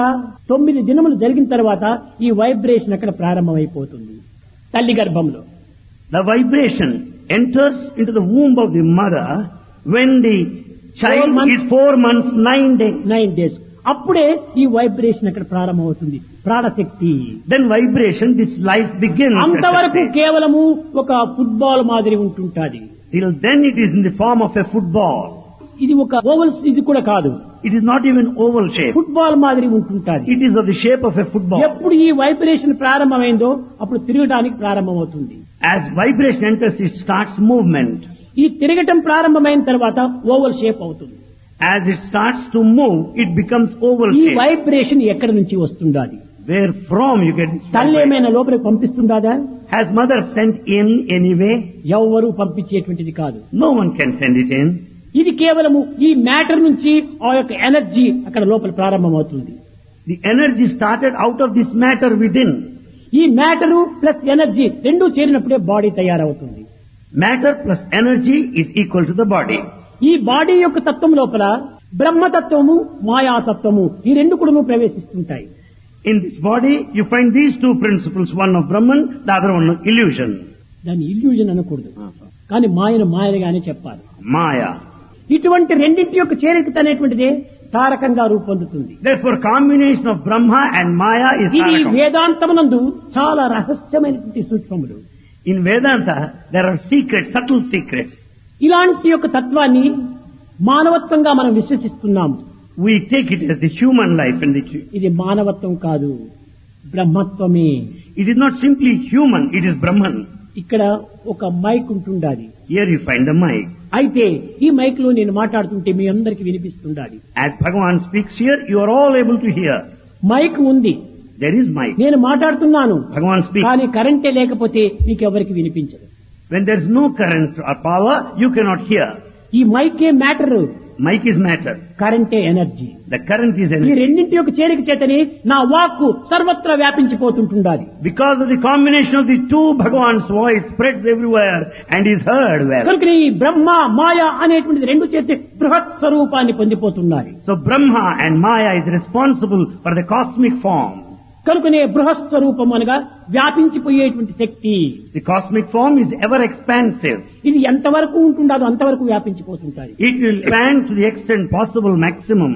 Speaker 1: 9 దినములు జరిగిన తర్వాత ఈ వైబ్రేషన్ అక్కడ ప్రారంభమైపోతుంది తల్లి గర్భంలో.
Speaker 2: The vibration enters into the womb of the mother when the child
Speaker 1: 4 months.
Speaker 2: is 4 months, 9 days.
Speaker 1: 9 days. అప్పుడే ఈ వైబ్రేషన్ అక్కడ ప్రారంభమవుతుంది. ప్రాణశక్తి.
Speaker 2: Then vibration, this life begins. at that
Speaker 1: అంతవరకు
Speaker 2: stage.
Speaker 1: కేవలము ఒక ఫుట్బాల్ మాదిరి ఉంటుంటాది.
Speaker 2: Till then it is in the form of a football.
Speaker 1: ఇది ఒక ఓవల్స్ ఇది కూడా కాదు,
Speaker 2: It is not even oval shape.
Speaker 1: Football మాదిరి ఉంటుంటాది.
Speaker 2: It is of the shape of a football.
Speaker 1: ఎప్పుడు ఈ వైబ్రేషన్ ప్రారంభమైందో అప్పుడు తిరగడానికి ప్రారంభమవుతుంది.
Speaker 2: As vibration enters, it starts movement.
Speaker 1: ఈ తిరగటం ప్రారంభమైన తర్వాత ఓవల్ షేప్ అవుతుంది.
Speaker 2: As it starts to move, it becomes oval
Speaker 1: ఈ
Speaker 2: shape.
Speaker 1: వైబ్రేషన్ ఎక్కడి నుంచి వస్తుండాలి?
Speaker 2: Where from you get this
Speaker 1: తల్లి
Speaker 2: vibration?
Speaker 1: ఏమైనా లోపలికి పంపిస్తుందా?
Speaker 2: Has mother sent in anyway?
Speaker 1: ఎవరు పంపించేటువంటిది కాదు.
Speaker 2: No one can send it in.
Speaker 1: ఇది కేవలము ఈ మ్యాటర్ నుంచి ఆ యొక్క ఎనర్జీ అక్కడ లోపల ప్రారంభమవుతుంది.
Speaker 2: The energy started out of this matter within.
Speaker 1: ఈ మ్యాటరు ప్లస్ ఎనర్జీ రెండూ చేరినప్పుడే బాడీ తయారవుతుంది.
Speaker 2: Matter plus energy is equal to the body.
Speaker 1: ఈ బాడీ యొక్క తత్వం లోపల బ్రహ్మతత్వము మాయాతత్వము ఈ రెండు కూడా ప్రవేశిస్తుంటాయి.
Speaker 2: In this body, you find these 2 principles, one of Brahman, the other one of illusion.
Speaker 1: దాన్ని ఇల్యూజన్ అనకూడదు, కానీ మాయను మాయగానే చెప్పాలి.
Speaker 2: Maya.
Speaker 1: ఇటువంటి రెండింటి యొక్క చేరిక అనేటువంటిదే తారకంగా రూపొందుతుంది.
Speaker 2: Therefore, combination of Brahma and Maya is
Speaker 1: ఇది
Speaker 2: Tarakam.
Speaker 1: వేదాంతమునందు చాలా రహస్యమైనటువంటి సూక్ష్మములు.
Speaker 2: In Vedanta, there are secrets, subtle secrets.
Speaker 1: ఇలాంటి యొక్క తత్వాన్ని మానవత్వంగా మనం విశ్వసిస్తున్నాము.
Speaker 2: We take it as the human life and
Speaker 1: ఇది మానవత్వం కాదు, బ్రహ్మత్వమే.
Speaker 2: it is not simply human, it is Brahman.
Speaker 1: ఇక్కడ ఒక మైక్ ఉంటుండాలి.
Speaker 2: Here you find the mic.
Speaker 1: అయితే ఈ మైక్ లో నేను మాట్లాడుతుంటే మీ అందరికి వినిపిస్తుండాలి.
Speaker 2: As Bhagavan speaks here, you are all able to hear.
Speaker 1: Mic ఉంది,
Speaker 2: There is mic.
Speaker 1: నేను మాట్లాడుతున్నాను,
Speaker 2: Bhagavan speaks.
Speaker 1: కానీ కరెంటే లేకపోతే మీకు ఎవరికి వినిపించదు.
Speaker 2: When there is no current or power, you cannot hear.
Speaker 1: ఈ మైకే matter,
Speaker 2: Mic is matter.
Speaker 1: కరెంటే energy.
Speaker 2: The current is
Speaker 1: ఈ
Speaker 2: energy.
Speaker 1: రెండింటి యొక్క చేరిక చేతని నా వాక్కు సర్వత్రా వ్యాపించిపోతుంటుండాలి.
Speaker 2: Because of the combination of the 2, Bhagavan's voice spreads everywhere and is heard well.
Speaker 1: కనుక ఈ బ్రహ్మ మాయ అనేటువంటిది రెండు చేతి బృహత్ స్వరూపాన్ని పొందిపోతున్నాయి.
Speaker 2: So Brahma and Maya is responsible for the cosmic form.
Speaker 1: కనుకనే బృహత్ స్వరూపం అనగా వ్యాపించిపోయేటువంటి శక్తి.
Speaker 2: The cosmic form is ever expansive.
Speaker 1: ఇది ఎంతవరకు ఉంటుండదో అంతవరకు వ్యాపించిపోతుంటాయి.
Speaker 2: It will expand to the extent possible maximum.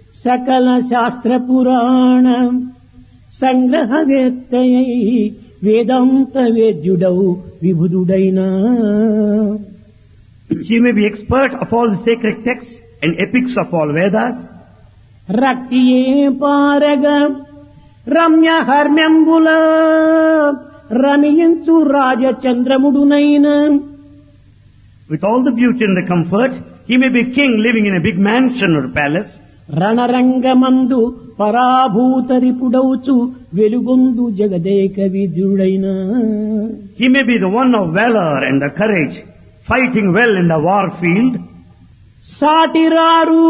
Speaker 1: సకల శాస్త్ర పురాణ సంగ్రహవేత్తయై వేదాంత వేద్యుడౌ విభుదుడైన.
Speaker 2: She may be expert of all the sacred texts and epics of all Vedas.
Speaker 1: రక్తియే పారగ Ramya హర్మ్యంబుల రమియంచు రాజచంద్రముడునైన.
Speaker 2: With all the beauty and the comfort, he may be king living in a big mansion or palace.
Speaker 1: రణరంగమందు పరాభూతరిపుడౌచు వెలుగొందు Jagadeka విద్యుడైన.
Speaker 2: He may be the one of valor and the courage, fighting well in the war field.
Speaker 1: సాటిరారు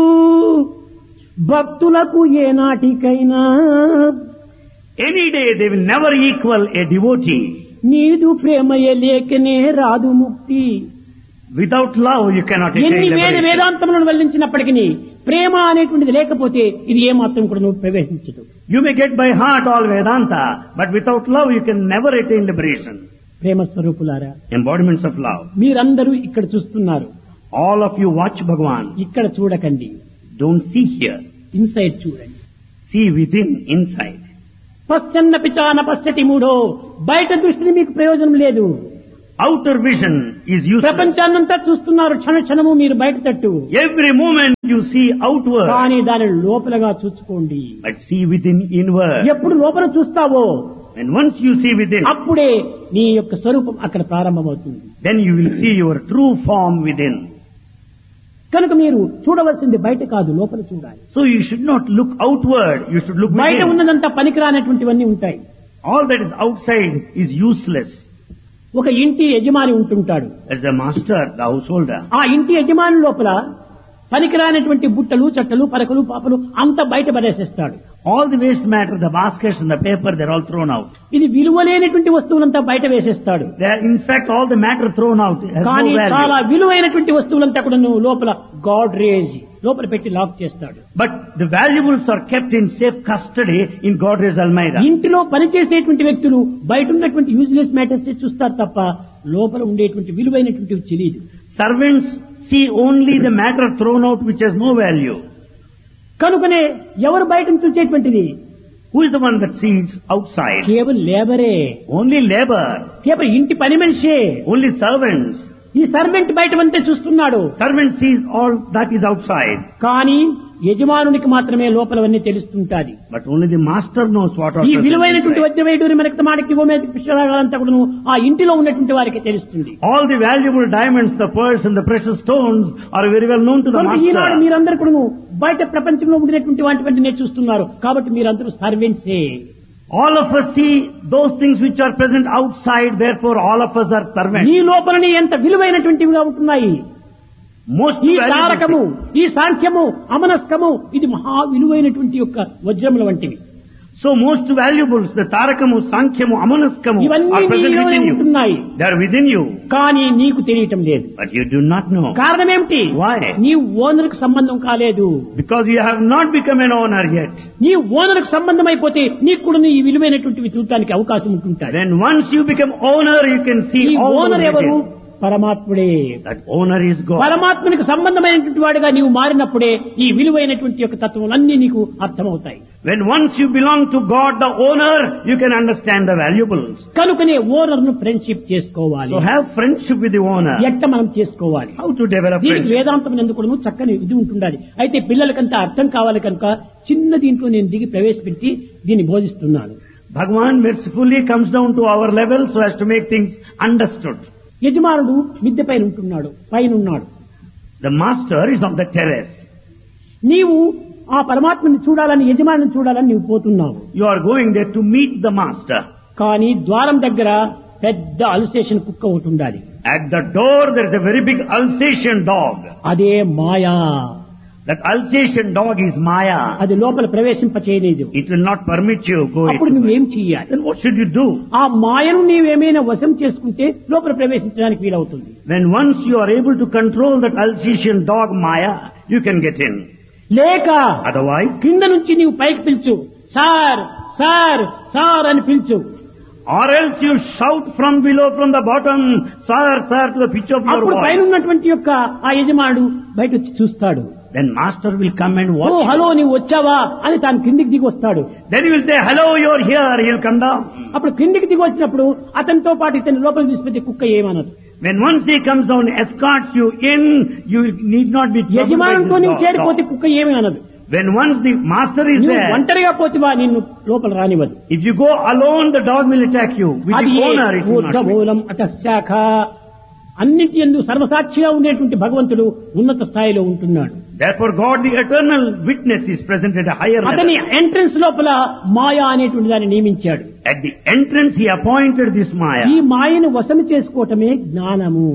Speaker 1: భక్తులకు ఏ నాటికైనా.
Speaker 2: Any day they will never equal a devotee.
Speaker 1: నీదు ప్రేమయ లేకనే రాదు ముక్తి.
Speaker 2: Without love you cannot attain
Speaker 1: ఎన్ని
Speaker 2: liberation.
Speaker 1: వేదాంతములను వెల్లించినప్పటికీ ప్రేమ అనేటువంటిది లేకపోతే ఇది ఏమాత్రం కూడా నువ్వు ప్రవేశించదు.
Speaker 2: You may get by heart all Vedanta, but without love you can never attain liberation.
Speaker 1: ప్రేమ స్వరూపులారా,
Speaker 2: Embodiments of love.
Speaker 1: మీరందరూ ఇక్కడ చూస్తున్నారు,
Speaker 2: All of you watch Bhagavan.
Speaker 1: ఇక్కడ చూడకండి.
Speaker 2: Don't see here.
Speaker 1: ఇన్సైడ్ చూడండి.
Speaker 2: See within, inside.
Speaker 1: పశ్చన్న పిచాన పశ్యతి మూఢో, బయట దృష్టిని మీకు ప్రయోజనం లేదు.
Speaker 2: Outer vision is useless.
Speaker 1: ప్రపంచాన్నంతా చూస్తున్నారు క్షణ క్షణము మీరు బయట తట్టు,
Speaker 2: Every moment you see outward,
Speaker 1: కానీ దాని లోపలగా చూసుకోండి.
Speaker 2: but see within, inward.
Speaker 1: ఎప్పుడు లోపల చూస్తావో
Speaker 2: And once you see within,
Speaker 1: అప్పుడే నీ యొక్క స్వరూపం అక్కడ ప్రారంభమవుతుంది.
Speaker 2: then you will see your true form within.
Speaker 1: కనుక మీరు చూడవలసింది బయట కాదు, లోపల చూడాలి.
Speaker 2: So you should not look outward, you should look
Speaker 1: బయట
Speaker 2: within.
Speaker 1: ఉన్నదంతా పనికిరానటువంటివన్నీ ఉంటాయి.
Speaker 2: All that is outside is useless.
Speaker 1: ఒక ఇంటి యజమాని ఉంటుంటాడు.
Speaker 2: As the master, the householder.
Speaker 1: ఆ ఇంటి యజమాని లోపల పనికిరానటువంటి బుట్టలు, చట్టలు, పరకలు, పాపలు అంతా బయట పడేసేస్తాడు.
Speaker 2: All the waste matter, the baskets and the paper, they're all thrown out.
Speaker 1: ఇది విలువలేనటువంటి వస్తువులంతా బయట వేసేస్తాడు.
Speaker 2: They are, in fact, all the matter thrown out has
Speaker 1: కానీ
Speaker 2: no
Speaker 1: చాలా
Speaker 2: value.
Speaker 1: విలువైనటువంటి వస్తువులంతా కూడా నువ్వు లోపల గాడ్రేజ్ లోపల పెట్టి లాక్ చేస్తాడు.
Speaker 2: But the valuables are kept in safe custody in Godrej Almeida.
Speaker 1: ఇంటిలో పనిచేసేటువంటి వ్యక్తులు బయట ఉన్నటువంటి యూజ్లెస్ మ్యాటర్స్ చూస్తారు తప్ప లోపల ఉండేటువంటి విలువైనటువంటివి తెలియదు.
Speaker 2: Servants see only the matter thrown out which has no value.
Speaker 1: కనుకనే ఎవరు బయట చూసేటువంటిది?
Speaker 2: Who is the one that sees outside?
Speaker 1: కేవలం లేబరే,
Speaker 2: Only labor,
Speaker 1: కేవలం ఇంటి పని మనిషే.
Speaker 2: only servants.
Speaker 1: ఈ సర్వెంట్ బయట అంతే చూస్తున్నాడు,
Speaker 2: Servant sees all that is outside,
Speaker 1: కానీ యజమానునికి మాత్రమే లోపలవన్నీ తెలుస్తుంటాది.
Speaker 2: but only the master knows what
Speaker 1: ఈ
Speaker 2: are
Speaker 1: విలువైనటువంటి
Speaker 2: inside.
Speaker 1: వజ్రవైడూరి మనకి మాడికి పుష్పరాగాలంతా కూడా ఆ ఇంటిలో ఉన్నటువంటి వారికి తెలుస్తుంది.
Speaker 2: All the valuable diamonds, the pearls and the precious stones are very well known to the
Speaker 1: కనుక ఈనాడు
Speaker 2: master.
Speaker 1: మీరందరూ కూడా బయట ప్రపంచంలో ఉండేటువంటి వాటివన్నీ చూస్తున్నారు, కాబట్టి మీరందరూ సర్వెంట్సే.
Speaker 2: All of us see those things which are present outside, therefore all of us are servants.
Speaker 1: ఈ లోపలని ఎంత విలువైనటువంటివిగా ఉంటున్నాయి.
Speaker 2: Most
Speaker 1: ఈ
Speaker 2: valuable
Speaker 1: తారకము,
Speaker 2: things.
Speaker 1: ఈ సాంఖ్యము, అమనస్కము ఇది మహా విలువైనటువంటి యొక్క వజ్రముల వంటివి.
Speaker 2: So most valuables, the Tarakamu, Sankhyamu, Amanaskamu
Speaker 1: ఇవన్నీ
Speaker 2: are present
Speaker 1: నీలోనే
Speaker 2: within you.
Speaker 1: ఉంటున్నాయి,
Speaker 2: They are within you,
Speaker 1: కానీ నీకు తెలియటం లేదు.
Speaker 2: but you do not know.
Speaker 1: కారణం ఏమిటి?
Speaker 2: Why?
Speaker 1: నీ ఓనర్కు సంబంధం కాలేదు.
Speaker 2: Because you have not become an owner yet.
Speaker 1: నీ ఓనర్కు సంబంధం అయిపోతే నీకు కూడా ఈ విలువైనటువంటివి చూడటానికి అవకాశం ఉంటుంటాయి.
Speaker 2: Then once you become owner, you can see
Speaker 1: ఈ
Speaker 2: all
Speaker 1: ఓనర్
Speaker 2: those
Speaker 1: ఎవరు?
Speaker 2: details.
Speaker 1: పరమాత్ముడే.
Speaker 2: That owner is God.
Speaker 1: పరమాత్మునికి సంబంధమైనటువంటి వాడిగా నీవు మారినప్పుడే ఈ విలువైనటువంటి యొక్క తత్వములన్నీ నీకు అర్థమవుతాయి.
Speaker 2: When once you belong to God, the owner, you can understand the valuables.
Speaker 1: కనుకనే ఓనర్ ను ఫ్రెండ్షిప్ చేసుకోవాలి.
Speaker 2: So have friendship with the owner.
Speaker 1: ఎట్ట మనం చేసుకోవాలి?
Speaker 2: How to develop
Speaker 1: దీనికి
Speaker 2: friendship?
Speaker 1: వేదాంతం ఎందుకు చక్కని ఇది ఉంటుండాలి. అయితే పిల్లలకంతా అర్థం కావాలి కనుక చిన్న దీంట్లో నేను దిగి ప్రవేశపెట్టి దీన్ని బోధిస్తున్నాను.
Speaker 2: Bhagavan mercifully comes down to our level so as to make things understood.
Speaker 1: యజమానుడు మిద్దె పైన ఉంటున్నాడు, పైన ఉన్నాడు.
Speaker 2: The master is on the terrace.
Speaker 1: నీవు ఆ పరమాత్మని చూడాలని, యజమానిని చూడాలని నీవు పోతున్నావు.
Speaker 2: You are going there to meet the master.
Speaker 1: కానీ ద్వారం దగ్గర పెద్ద అల్సేషన్ కుక్క ఒకటి ఉండాలి.
Speaker 2: At the door there is a very big Alsatian dog.
Speaker 1: అదే మాయా.
Speaker 2: That Alsatian dog is Maya.
Speaker 1: అది లోపల ప్రవేశింప చేయలేదు.
Speaker 2: It will not permit you go
Speaker 1: అప్పుడు
Speaker 2: into it.
Speaker 1: నువ్వేం చెయ్యాలి?
Speaker 2: Then what should you do?
Speaker 1: ఆ మాయను నీవేమైనా వశం చేసుకుంటే లోపల ప్రవేశించడానికి వీలవుతుంది.
Speaker 2: When once you are able to control that Alsatian dog Maya, you can get in.
Speaker 1: లేక
Speaker 2: Otherwise,
Speaker 1: కింద నుంచి నీవు పైకి పిలుచు, సార్ సార్ సార్ అని పిలుచు.
Speaker 2: or else you shout from below, from the bottom, sir, sir, to the pitch of your
Speaker 1: అప్పుడు పైన
Speaker 2: voice.
Speaker 1: ఉన్నటువంటి యొక్క ఆ యజమానుడు బయట వచ్చి చూస్తాడు.
Speaker 2: Then master will come and
Speaker 1: oh
Speaker 2: watch you.
Speaker 1: Hello నీవు వచ్చావా అని తాను కిందికి దిగి వస్తాడు.
Speaker 2: Then he will say, hello, you're here. He'll come down.
Speaker 1: అప్పుడు కిందికి దిగి వచ్చినప్పుడు అతనితో పాటు ఇతని లోపల తీసుకుంటే కుక్క ఏమనదు.
Speaker 2: When once he comes down, escorts you in, you need not be troubled by
Speaker 1: యజమానుతో నీవు
Speaker 2: this
Speaker 1: చేరిపోతే
Speaker 2: dog.
Speaker 1: కుక్క ఏమి అనదు.
Speaker 2: When once the master is
Speaker 1: నువ్వు
Speaker 2: there,
Speaker 1: ఒంటరిగా పోతివా నిన్ను లోపల రానివ్వదు.
Speaker 2: if you go alone, the dog will attack you. With
Speaker 1: అది
Speaker 2: the owner, it will not be.
Speaker 1: ఊర్ధమూలం అతశాఖ అన్నింటి యందు సర్వసాక్షిగా ఉండేటువంటి భగవంతుడు ఉన్నత స్థాయిలో ఉంటున్నాడు.
Speaker 2: Therefore, God, the eternal witness, is present at a higher
Speaker 1: అతని
Speaker 2: level.
Speaker 1: ఎంట్రన్స్ లోపల మాయా అనేటువంటి దాన్ని నియమించాడు.
Speaker 2: At the entrance, he appointed this
Speaker 1: ఈ
Speaker 2: Maya.
Speaker 1: మాయను వశము చేసుకోవటమే జ్ఞానము.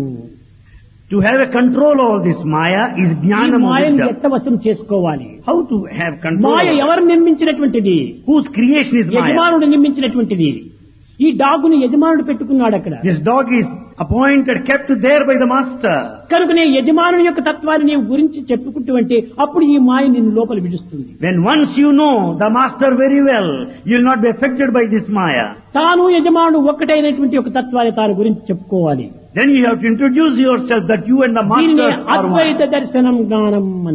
Speaker 2: To have a control over this Maya is
Speaker 1: ఈ
Speaker 2: Jnanam,
Speaker 1: మాయను
Speaker 2: wisdom.
Speaker 1: ఎట్ట వశం చేసుకోవాలి?
Speaker 2: How to have control
Speaker 1: Maya
Speaker 2: over it?
Speaker 1: ఎవరు నిర్మించినటువంటిది?
Speaker 2: Whose creation is Maya?
Speaker 1: యజమానుడు నిర్మించినటువంటిది. ఈ డాగుని యజమానుడు పెట్టుకున్నాడు అక్కడ.
Speaker 2: This dog is appointed, kept there by the master.
Speaker 1: కనుకనే యజమానుని యొక్క తత్వాన్ని నీవు గురించి చెప్పుకుంటూ అంటే అప్పుడు ఈ మాయ నిన్ను లోపల విడుస్తుంది.
Speaker 2: When once you know the master very well, you will not be affected by this Maya.
Speaker 1: తాను యజమానుడు ఒక్కటైనటువంటి ఒక తత్వాన్ని తాను గురించి చెప్పుకోవాలి.
Speaker 2: Then you have to introduce yourself that you and the
Speaker 1: దీనిని
Speaker 2: master are
Speaker 1: అద్వైత
Speaker 2: one.
Speaker 1: దర్శనం జ్ఞానం అన్నారు.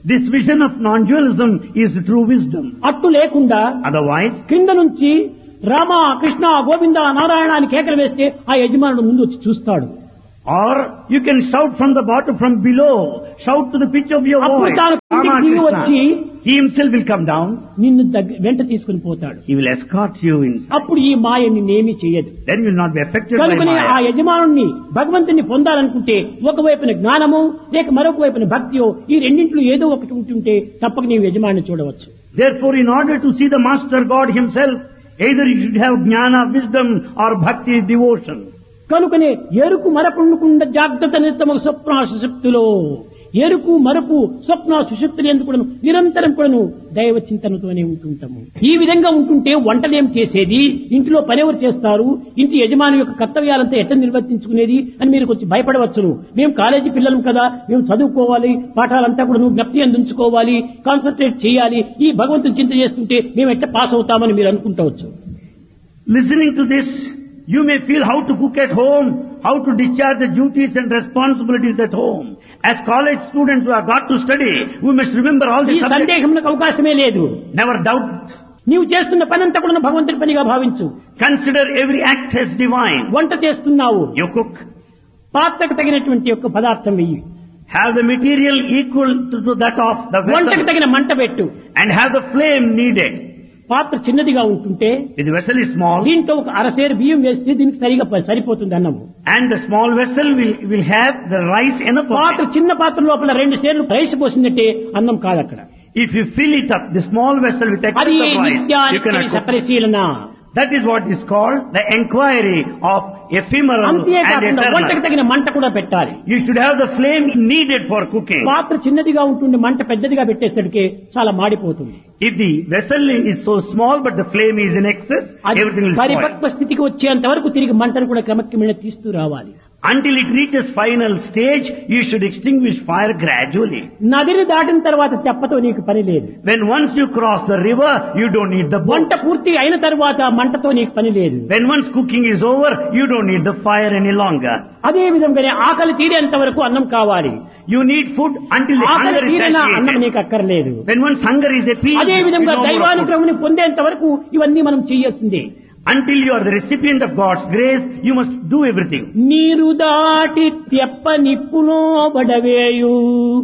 Speaker 2: This vision of non-dualism is true wisdom.
Speaker 1: అట్టు లేకుండా
Speaker 2: Otherwise,
Speaker 1: కింద నుంచి రామ కృష్ణ గోవింద నారాయణ అని కేకలు వేస్తే ఆ యజమానుడు ముందు వచ్చి చూస్తాడు.
Speaker 2: or you can shout from the bottom, from below, shout to the pitch of your
Speaker 1: అప్పుడు
Speaker 2: voice,
Speaker 1: తాను
Speaker 2: Rama
Speaker 1: కిందికి దిగి వచ్చి
Speaker 2: Krishna. He himself will come down.
Speaker 1: నిన్ను వెంట తీసుకుని పోతాడు.
Speaker 2: He will escort you inside.
Speaker 1: అప్పుడు ఈ మాయ నిన్నేమీ చేయదు.
Speaker 2: Then you will not be affected by
Speaker 1: కనుకనే ఆ
Speaker 2: Maya.
Speaker 1: యజమానుణ్ణి భగవంతుని పొందాలనుకుంటే ఒకవైపున జ్ఞానము లేక మరొక వైపున భక్తియో ఈ రెండింటిలో ఏదో ఒకటి ఉంటుంటే తప్పక నీవు యజమాని చూడవచ్చు.
Speaker 2: Therefore, in order to see the Master God himself, either you should have jnana, wisdom, or bhakti, devotion.
Speaker 1: కనుకనే ఎరుకు మరపుండకుండా జాగ్రత్త నిత్తమ స్వప్న సుషుప్తిలో ఎరుకు మరపు స్వప్న సుషుప్తులు ఎందుకు కూడాను నిరంతరం కూడాను దైవ చింతనతోనే ఉంటుంటాము. ఈ విధంగా ఉంటుంటే వంటలేం చేసేది, ఇంటిలో పనెవరు చేస్తారు, ఇంటి యజమాని యొక్క కర్తవ్యాలంతా ఎట్లా నిర్వర్తించుకునేది అని మీరు కొంచెం భయపడవచ్చును. మేము కాలేజీ పిల్లలం కదా, మేము చదువుకోవాలి, పాఠాలంతా కూడా జ్ఞప్తి అందించుకోవాలి, కాన్సన్ట్రేట్ చేయాలి, ఈ భగవంతుని చింత చేస్తుంటే మేము ఎట్లా పాస్ అవుతామని మీరు అనుకుంటవచ్చు.
Speaker 2: Listening to this, you may feel how to cook at home, how to discharge the duties and responsibilities at home. As college students who have got to study, we must remember all
Speaker 1: ఈ
Speaker 2: these subjects.
Speaker 1: సందేహంలో అవకాశమే లేదు.
Speaker 2: Never doubt.
Speaker 1: నీవు చేస్తున్న పనంతా కూడా భగవంతుడి పనిగా భావించు.
Speaker 2: Consider every act as divine.
Speaker 1: వంట చేస్తున్నావు,
Speaker 2: You cook.
Speaker 1: పాత్రకు తగినటువంటి యొక్క పదార్థం వెయ్యి,
Speaker 2: Have the material equal to that of the
Speaker 1: వంటకు
Speaker 2: vessel.
Speaker 1: తగిన మంట పెట్టు.
Speaker 2: And have the flame needed.
Speaker 1: పాత్ర చిన్నదిగా ఉంటుంటే
Speaker 2: If the vessel is small,
Speaker 1: దీంట్లో ఒక అరసేరు బియ్యం వేస్తే దీనికి సరిపోతుంది అన్నము.
Speaker 2: and the small vessel will have the rice enough of
Speaker 1: పాత్ర
Speaker 2: it.
Speaker 1: చిన్న పాత్ర లోపల 2 సేర్లు రైస్ పోసిందంటే అన్నం కాదు అక్కడ.
Speaker 2: If you fill it up, the small vessel with excess
Speaker 1: అది
Speaker 2: of rice, you
Speaker 1: నిత్యానికి
Speaker 2: cannot cook.
Speaker 1: సపరిశీలన.
Speaker 2: That is what is called the inquiry of ephemeral and
Speaker 1: అంతేకాకుండా వంటకు
Speaker 2: eternal.
Speaker 1: తగిన మంట కూడా పెట్టాలి.
Speaker 2: You should have the flame needed for cooking.
Speaker 1: పాత్ర చిన్నదిగా ఉంటుంది, మంట పెద్దదిగా పెట్టేసరికి చాలా మాడిపోతుంది.
Speaker 2: If the vessel is so small but the flame is in excess,
Speaker 1: అది
Speaker 2: everything will spoil.
Speaker 1: పరిపక్వ స్థితికి వచ్చేంత వరకు తిరిగి మంటను కూడా క్రమక్రమేణా తీస్తూ రావాలి.
Speaker 2: Until it reaches final stage, you should extinguish fire gradually.
Speaker 1: నదిని దాటిన తర్వాత తెప్పతో నీకు పని లేదు.
Speaker 2: When once you cross the river, you don't need the boat.
Speaker 1: వంట పూర్తి అయిన తర్వాత మంటతో నీకు పని లేదు.
Speaker 2: When once cooking is over, you don't need the fire any longer.
Speaker 1: అదే విధంగానే ఆకలి తీరేంత వరకు అన్నం కావాలి.
Speaker 2: You need food until the
Speaker 1: ఆకలి
Speaker 2: hunger is
Speaker 1: తీరిన అన్నం
Speaker 2: satiated.
Speaker 1: నీకు అక్కర్లేదు.
Speaker 2: When once hunger is appeased,
Speaker 1: అదే
Speaker 2: you
Speaker 1: విధంగా
Speaker 2: no more of food.
Speaker 1: దైవానుగ్రహం పొందేంత వరకు ఇవన్నీ మనం చేయాల్సిందే.
Speaker 2: Until you are the recipient of God's grace, you must do everything.
Speaker 1: నీరు దాటి తెప్ప నిప్పులో బడవేయు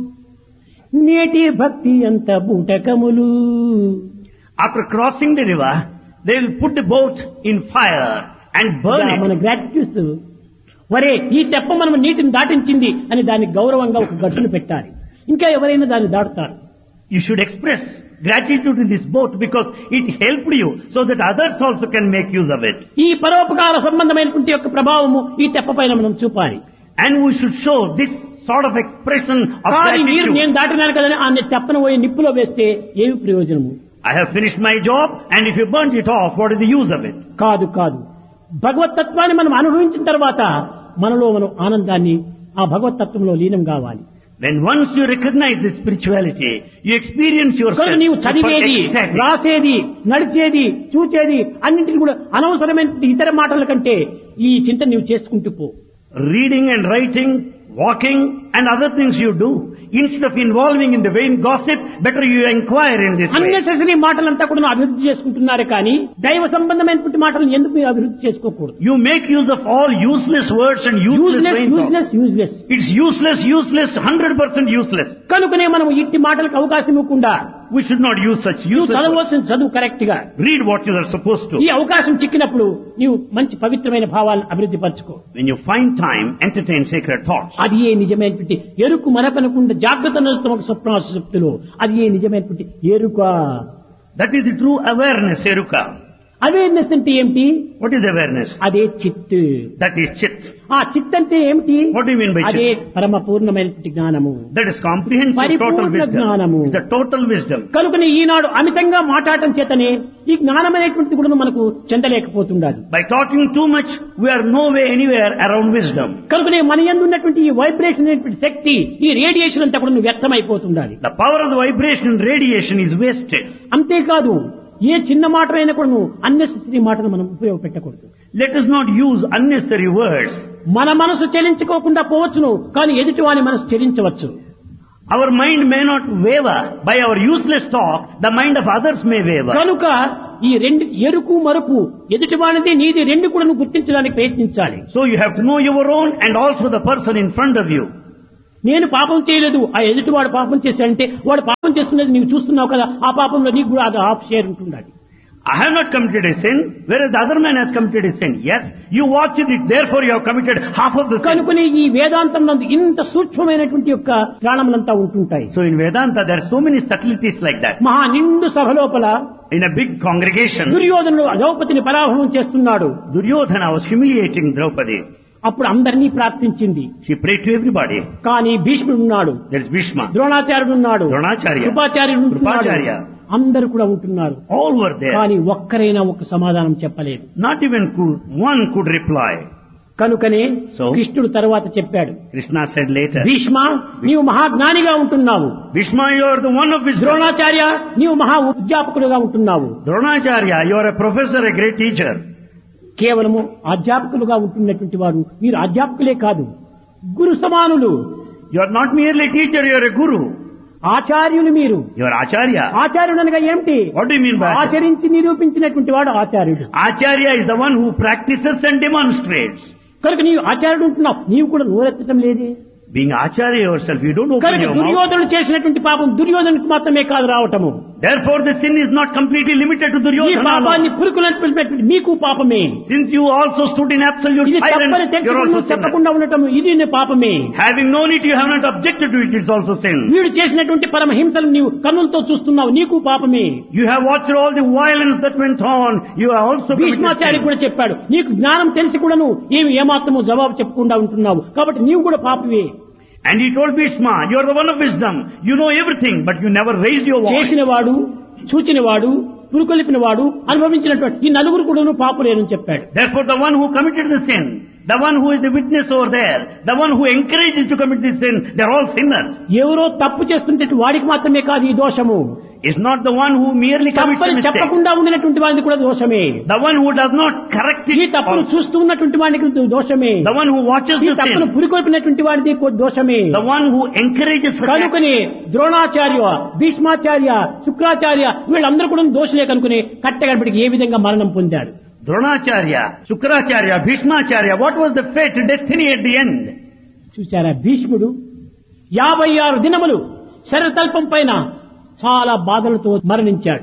Speaker 1: నేటి భక్తి అంత బూటకములు.
Speaker 2: After crossing the river, they will put the boat in fire and burn
Speaker 1: మన
Speaker 2: it.
Speaker 1: గ్రాట్యూస్ వరే ఈ తెప్ప మనం నీటిని దాటించింది అని దానికి గౌరవంగా ఒక గట్టును పెట్టాలి. ఇంకా ఎవరైనా దాన్ని దాటుతారు.
Speaker 2: You should express gratitude to this boat because it helped you so that others also can make use of it.
Speaker 1: ఈ పరోపకార సంబంధమైనటువంటి యొక్క ప్రభావము ఈ తెప్ప పైన మనం చూపాలి.
Speaker 2: And we should show this sort of expression of
Speaker 1: కానీ మీరు
Speaker 2: gratitude.
Speaker 1: నేను దాటినాను కదని ఆ తెప్పను పోయి నిప్పులో వేస్తే ఏమి ప్రయోజనము?
Speaker 2: I have finished my job and if you burnt it off, what is the use of it?
Speaker 1: కాదు కాదు. భగవతత్వాన్ని మనం అనుభవించిన తర్వాత మనలో మనం ఆనందాన్ని ఆ భగవతత్వంలో లీనం కావాలి.
Speaker 2: When once you recognize this spirituality, you experience yourself
Speaker 1: కనుక నీవు చదివేది,
Speaker 2: ecstatic.
Speaker 1: రాసేది, నడిచేది, చూచేది అన్నింటిని కూడా అనవసరమైన ఇతర మాటల కంటే ఈ చింత నీవు చేసుకుంటూ పో.
Speaker 2: Reading and writing, walking and other things you do, instead of involving in the vain gossip, better you inquire in this way.
Speaker 1: Unnecessary మాటలంతా కూడా అభివృద్ధి చేసుకుంటున్నారు కానీ దైవ సంబంధమైనటువంటి మాటలను ఎందుకు మీరు అభివృద్ధి చేసుకోకూడదు?
Speaker 2: You make use of all useless words and useless vain talk.
Speaker 1: Useless.
Speaker 2: It's useless, 100% useless.
Speaker 1: కనుకనే మనం ఇట్టి మాటలకు అవకాశం ఇవ్వకుండా
Speaker 2: We should not use such
Speaker 1: నువ్వు
Speaker 2: useless words.
Speaker 1: చదవలసిన చదువు కరెక్ట్ గా
Speaker 2: Read what you are supposed to.
Speaker 1: ఈ అవకాశం చిక్కినప్పుడు నీవు మంచి పవిత్రమైన భావాలను అభివృద్ధి పరచుకో.
Speaker 2: When you find time, entertain sacred thoughts.
Speaker 1: అది ఏ నిజమైనటువంటి ఎరుకు మరపనకుండా జాగ్రత్త నిలుస్తున్న స్వప్నాశక్తులు అది ఏ నిజమైనటువంటి ఎరుక.
Speaker 2: That is the true awareness, Eruka.
Speaker 1: Awareness అంటే ఏమిటి?
Speaker 2: What is awareness?
Speaker 1: అదే చిత్.
Speaker 2: That is Chit.
Speaker 1: ఆ చిత్ అంటే ఏమిటి?
Speaker 2: What do you mean by
Speaker 1: అదే
Speaker 2: Chit?
Speaker 1: పరమ పూర్ణమైనటువంటి జ్ఞానము.
Speaker 2: That is comprehensive total
Speaker 1: పరిపూర్ణ
Speaker 2: wisdom.
Speaker 1: జ్ఞానము.
Speaker 2: It's a total wisdom.
Speaker 1: కనుకనే ఈనాడు అమితంగా మాట్లాడటం చేతనే ఈ జ్ఞానమైనటువంటి కూడా మనకు చెందలేకపోతుండాలి.
Speaker 2: By talking too much, we are no way anywhere around wisdom.
Speaker 1: కనుకనే మన యందు ఉన్నటువంటి ఈ వైబ్రేషన్ అనేటువంటి శక్తి ఈ రేడియేషన్ అంతా కూడా వ్యర్థమైపోతుండాలి.
Speaker 2: The power of the vibration and radiation is wasted.
Speaker 1: అంతేకాదు ఏ చిన్న మాట అయినా కూడా నువ్వు అన్నెసెసరీ మాటను మనం ఉపయోగపెట్టకూడదు.
Speaker 2: Let us not use unnecessary words.
Speaker 1: మన మనసు చెలించుకోకుండా పోవచ్చును కానీ ఎదుటి వాని మనసు చెలించవచ్చు.
Speaker 2: Our mind may not waver. By our useless talk, the mind of others may waver.
Speaker 1: కనుక ఈ రెండు ఎరుకు మరుపు ఎదుటివానిది నీది రెండు కూడా నువ్వు గుర్తించడానికి ప్రయత్నించాలి.
Speaker 2: So you have to know your own and also the person in front of you.
Speaker 1: నేను పాపం చేయలేదు, ఆ ఎదుటివాడు పాపం చేశాడంటే వాడు పాపం చేస్తున్నది నీవు చూస్తున్నావు కదా, ఆ పాపంలో నీకు కూడా అది హాఫ్ షేర్ ఉంటుండాలి.
Speaker 2: I have not committed a sin, whereas the other man has committed a sin. Yes, you watched it, therefore you have committed half of the sin.
Speaker 1: కనుకనే ఈ వేదాంతం నందు ఇంత సూక్ష్మమైనటువంటి యొక్క ప్రాణములంతా ఉంటుంటాయి.
Speaker 2: So in Vedanta there are so many subtleties like that.
Speaker 1: మహా నిండు సభ లోపల
Speaker 2: In a big congregation,
Speaker 1: దుర్యోధనుడు ద్రౌపదిని పరాభవం చేస్తున్నాడు.
Speaker 2: Duryodhana was humiliating Draupadi.
Speaker 1: అప్పుడు అందరినీ ప్రార్థించింది.
Speaker 2: She prayed to everybody.
Speaker 1: కానీ భీష్ముడు ఉన్నాడు,
Speaker 2: There is Bhishma,
Speaker 1: ద్రోణాచార్యుడు ఉన్నాడు,
Speaker 2: Dronacharya,
Speaker 1: కృపాచార్యుడు ఉంటున్నాడు,
Speaker 2: Krupacharya.
Speaker 1: అందరూ కూడా ఉంటున్నారు.
Speaker 2: All were there.
Speaker 1: కానీ ఒక్కరైనా ఒక సమాధానం చెప్పలేదు.
Speaker 2: Not even one could reply.
Speaker 1: కనుకనే
Speaker 2: So,
Speaker 1: కృష్ణుడు తరువాత చెప్పాడు,
Speaker 2: Krishna said later,
Speaker 1: భీష్మ నీవు మహాజ్ఞానిగా ఉంటున్నావు,
Speaker 2: Bhishma, you are the one of wisdom.
Speaker 1: Dronacharya నీవు మహా అధ్యాపకుడుగా ఉంటున్నావు.
Speaker 2: Dronacharya, you are a professor, a great teacher.
Speaker 1: కేవలము అధ్యాపకులుగా ఉంటున్నటువంటి వారు మీరు అధ్యాపకులే కాదు, గురు సమానులు.
Speaker 2: You are not merely a teacher, you are a guru.
Speaker 1: ఆచార్యులు మీరు.
Speaker 2: You are Acharya.
Speaker 1: ఆచార్యుడు అనగా ఏమిటి?
Speaker 2: What do you mean by Acharya?
Speaker 1: ఆచరించి నిరూపించినటువంటి వాడు ఆచార్యుడు.
Speaker 2: Acharya is the one who practices and demonstrates.
Speaker 1: కనుక నీవు ఆచార్యుడు ఉంటున్నావు, నీవు కూడా నోరెత్తడం లేదే.
Speaker 2: Being Acharya yourself, you don't open
Speaker 1: కనుక
Speaker 2: your mouth.
Speaker 1: దుర్యోధనుడు చేసినటువంటి పాపం దుర్యోధనుడికి మాత్రమే కాదు రావటము.
Speaker 2: Therefore the sin is not completely limited to
Speaker 1: ఈ
Speaker 2: Duryodhana
Speaker 1: పాపాన్ని
Speaker 2: alone.
Speaker 1: పురుకులటువంటి మీకు పాపమే.
Speaker 2: Since you also stood in absolute
Speaker 1: ఇది తప్పని
Speaker 2: silence, you are
Speaker 1: తెలుసుకుని
Speaker 2: also
Speaker 1: నువ్వు
Speaker 2: sinner.
Speaker 1: చెప్పకుండా ఉండటం ఇది నీ పాపమే.
Speaker 2: Having known it, you have not objected to it, it's also sin.
Speaker 1: వీడు చేసినటువంటి పరమహింసలు నీవు కన్నులతో చూస్తున్నావు, నీకు పాపమే.
Speaker 2: You have watched all the violence that went on, you have also committed
Speaker 1: Bhishmacharya
Speaker 2: sin.
Speaker 1: కూడా చెప్పాడు, నీకు జ్ఞానం తెలిసి కూడా నువ్వు ఏమాత్రము జవాబు చెప్పకుండా ఉంటున్నావు, కాబట్టి నీవు కూడా పాపమే.
Speaker 2: And he told Bhishma, you are the one of wisdom, you know everything, but you never raised your voice.
Speaker 1: చేసినవాడు, చూచినవాడు, పురుకొలిపినవాడు, అనుభవించినటువంటి ఈ నలుగురు కూడా పాపులేనని చెప్పాడు.
Speaker 2: Therefore the one who committed the sin, the one who is the witness over there, the one who encouraged to commit this sin, they are all sinners.
Speaker 1: ఎవరో తప్పు చేస్తుంటే వాడికి మాత్రమే కాదు ఈ దోషము.
Speaker 2: It's not the one who merely commits a
Speaker 1: తప్పని
Speaker 2: mistake.
Speaker 1: చెప్పకుండా ఉండినటువంటి వాడికి కూడా దోషమే.
Speaker 2: The one who does not correct
Speaker 1: ఈ
Speaker 2: it,
Speaker 1: తప్పును
Speaker 2: also.
Speaker 1: చూస్తూ ఉన్నటువంటి వాడికి దోషమే.
Speaker 2: The one who watches
Speaker 1: ఈ
Speaker 2: the
Speaker 1: తప్పును
Speaker 2: sin,
Speaker 1: పురికొల్పినటువంటి వాడికి దోషమే.
Speaker 2: the one who encourages such acts.
Speaker 1: కనుకనే ద్రోణాచార్య, భీష్మాచార్య, శుక్రాచార్య వీళ్ళందరూ కూడా దోషులే కనుకుని కట్టగడపటికి ఏ విధంగా మరణం పొందారు.
Speaker 2: Dronacharya, Shukracharya, Bhishmacharya, what was the fate, destiny at the end?
Speaker 1: చూచారా, భీష్ముడు 56 దినములు శరతల్పం పైన చాలా బాధలతో మరణించాడు.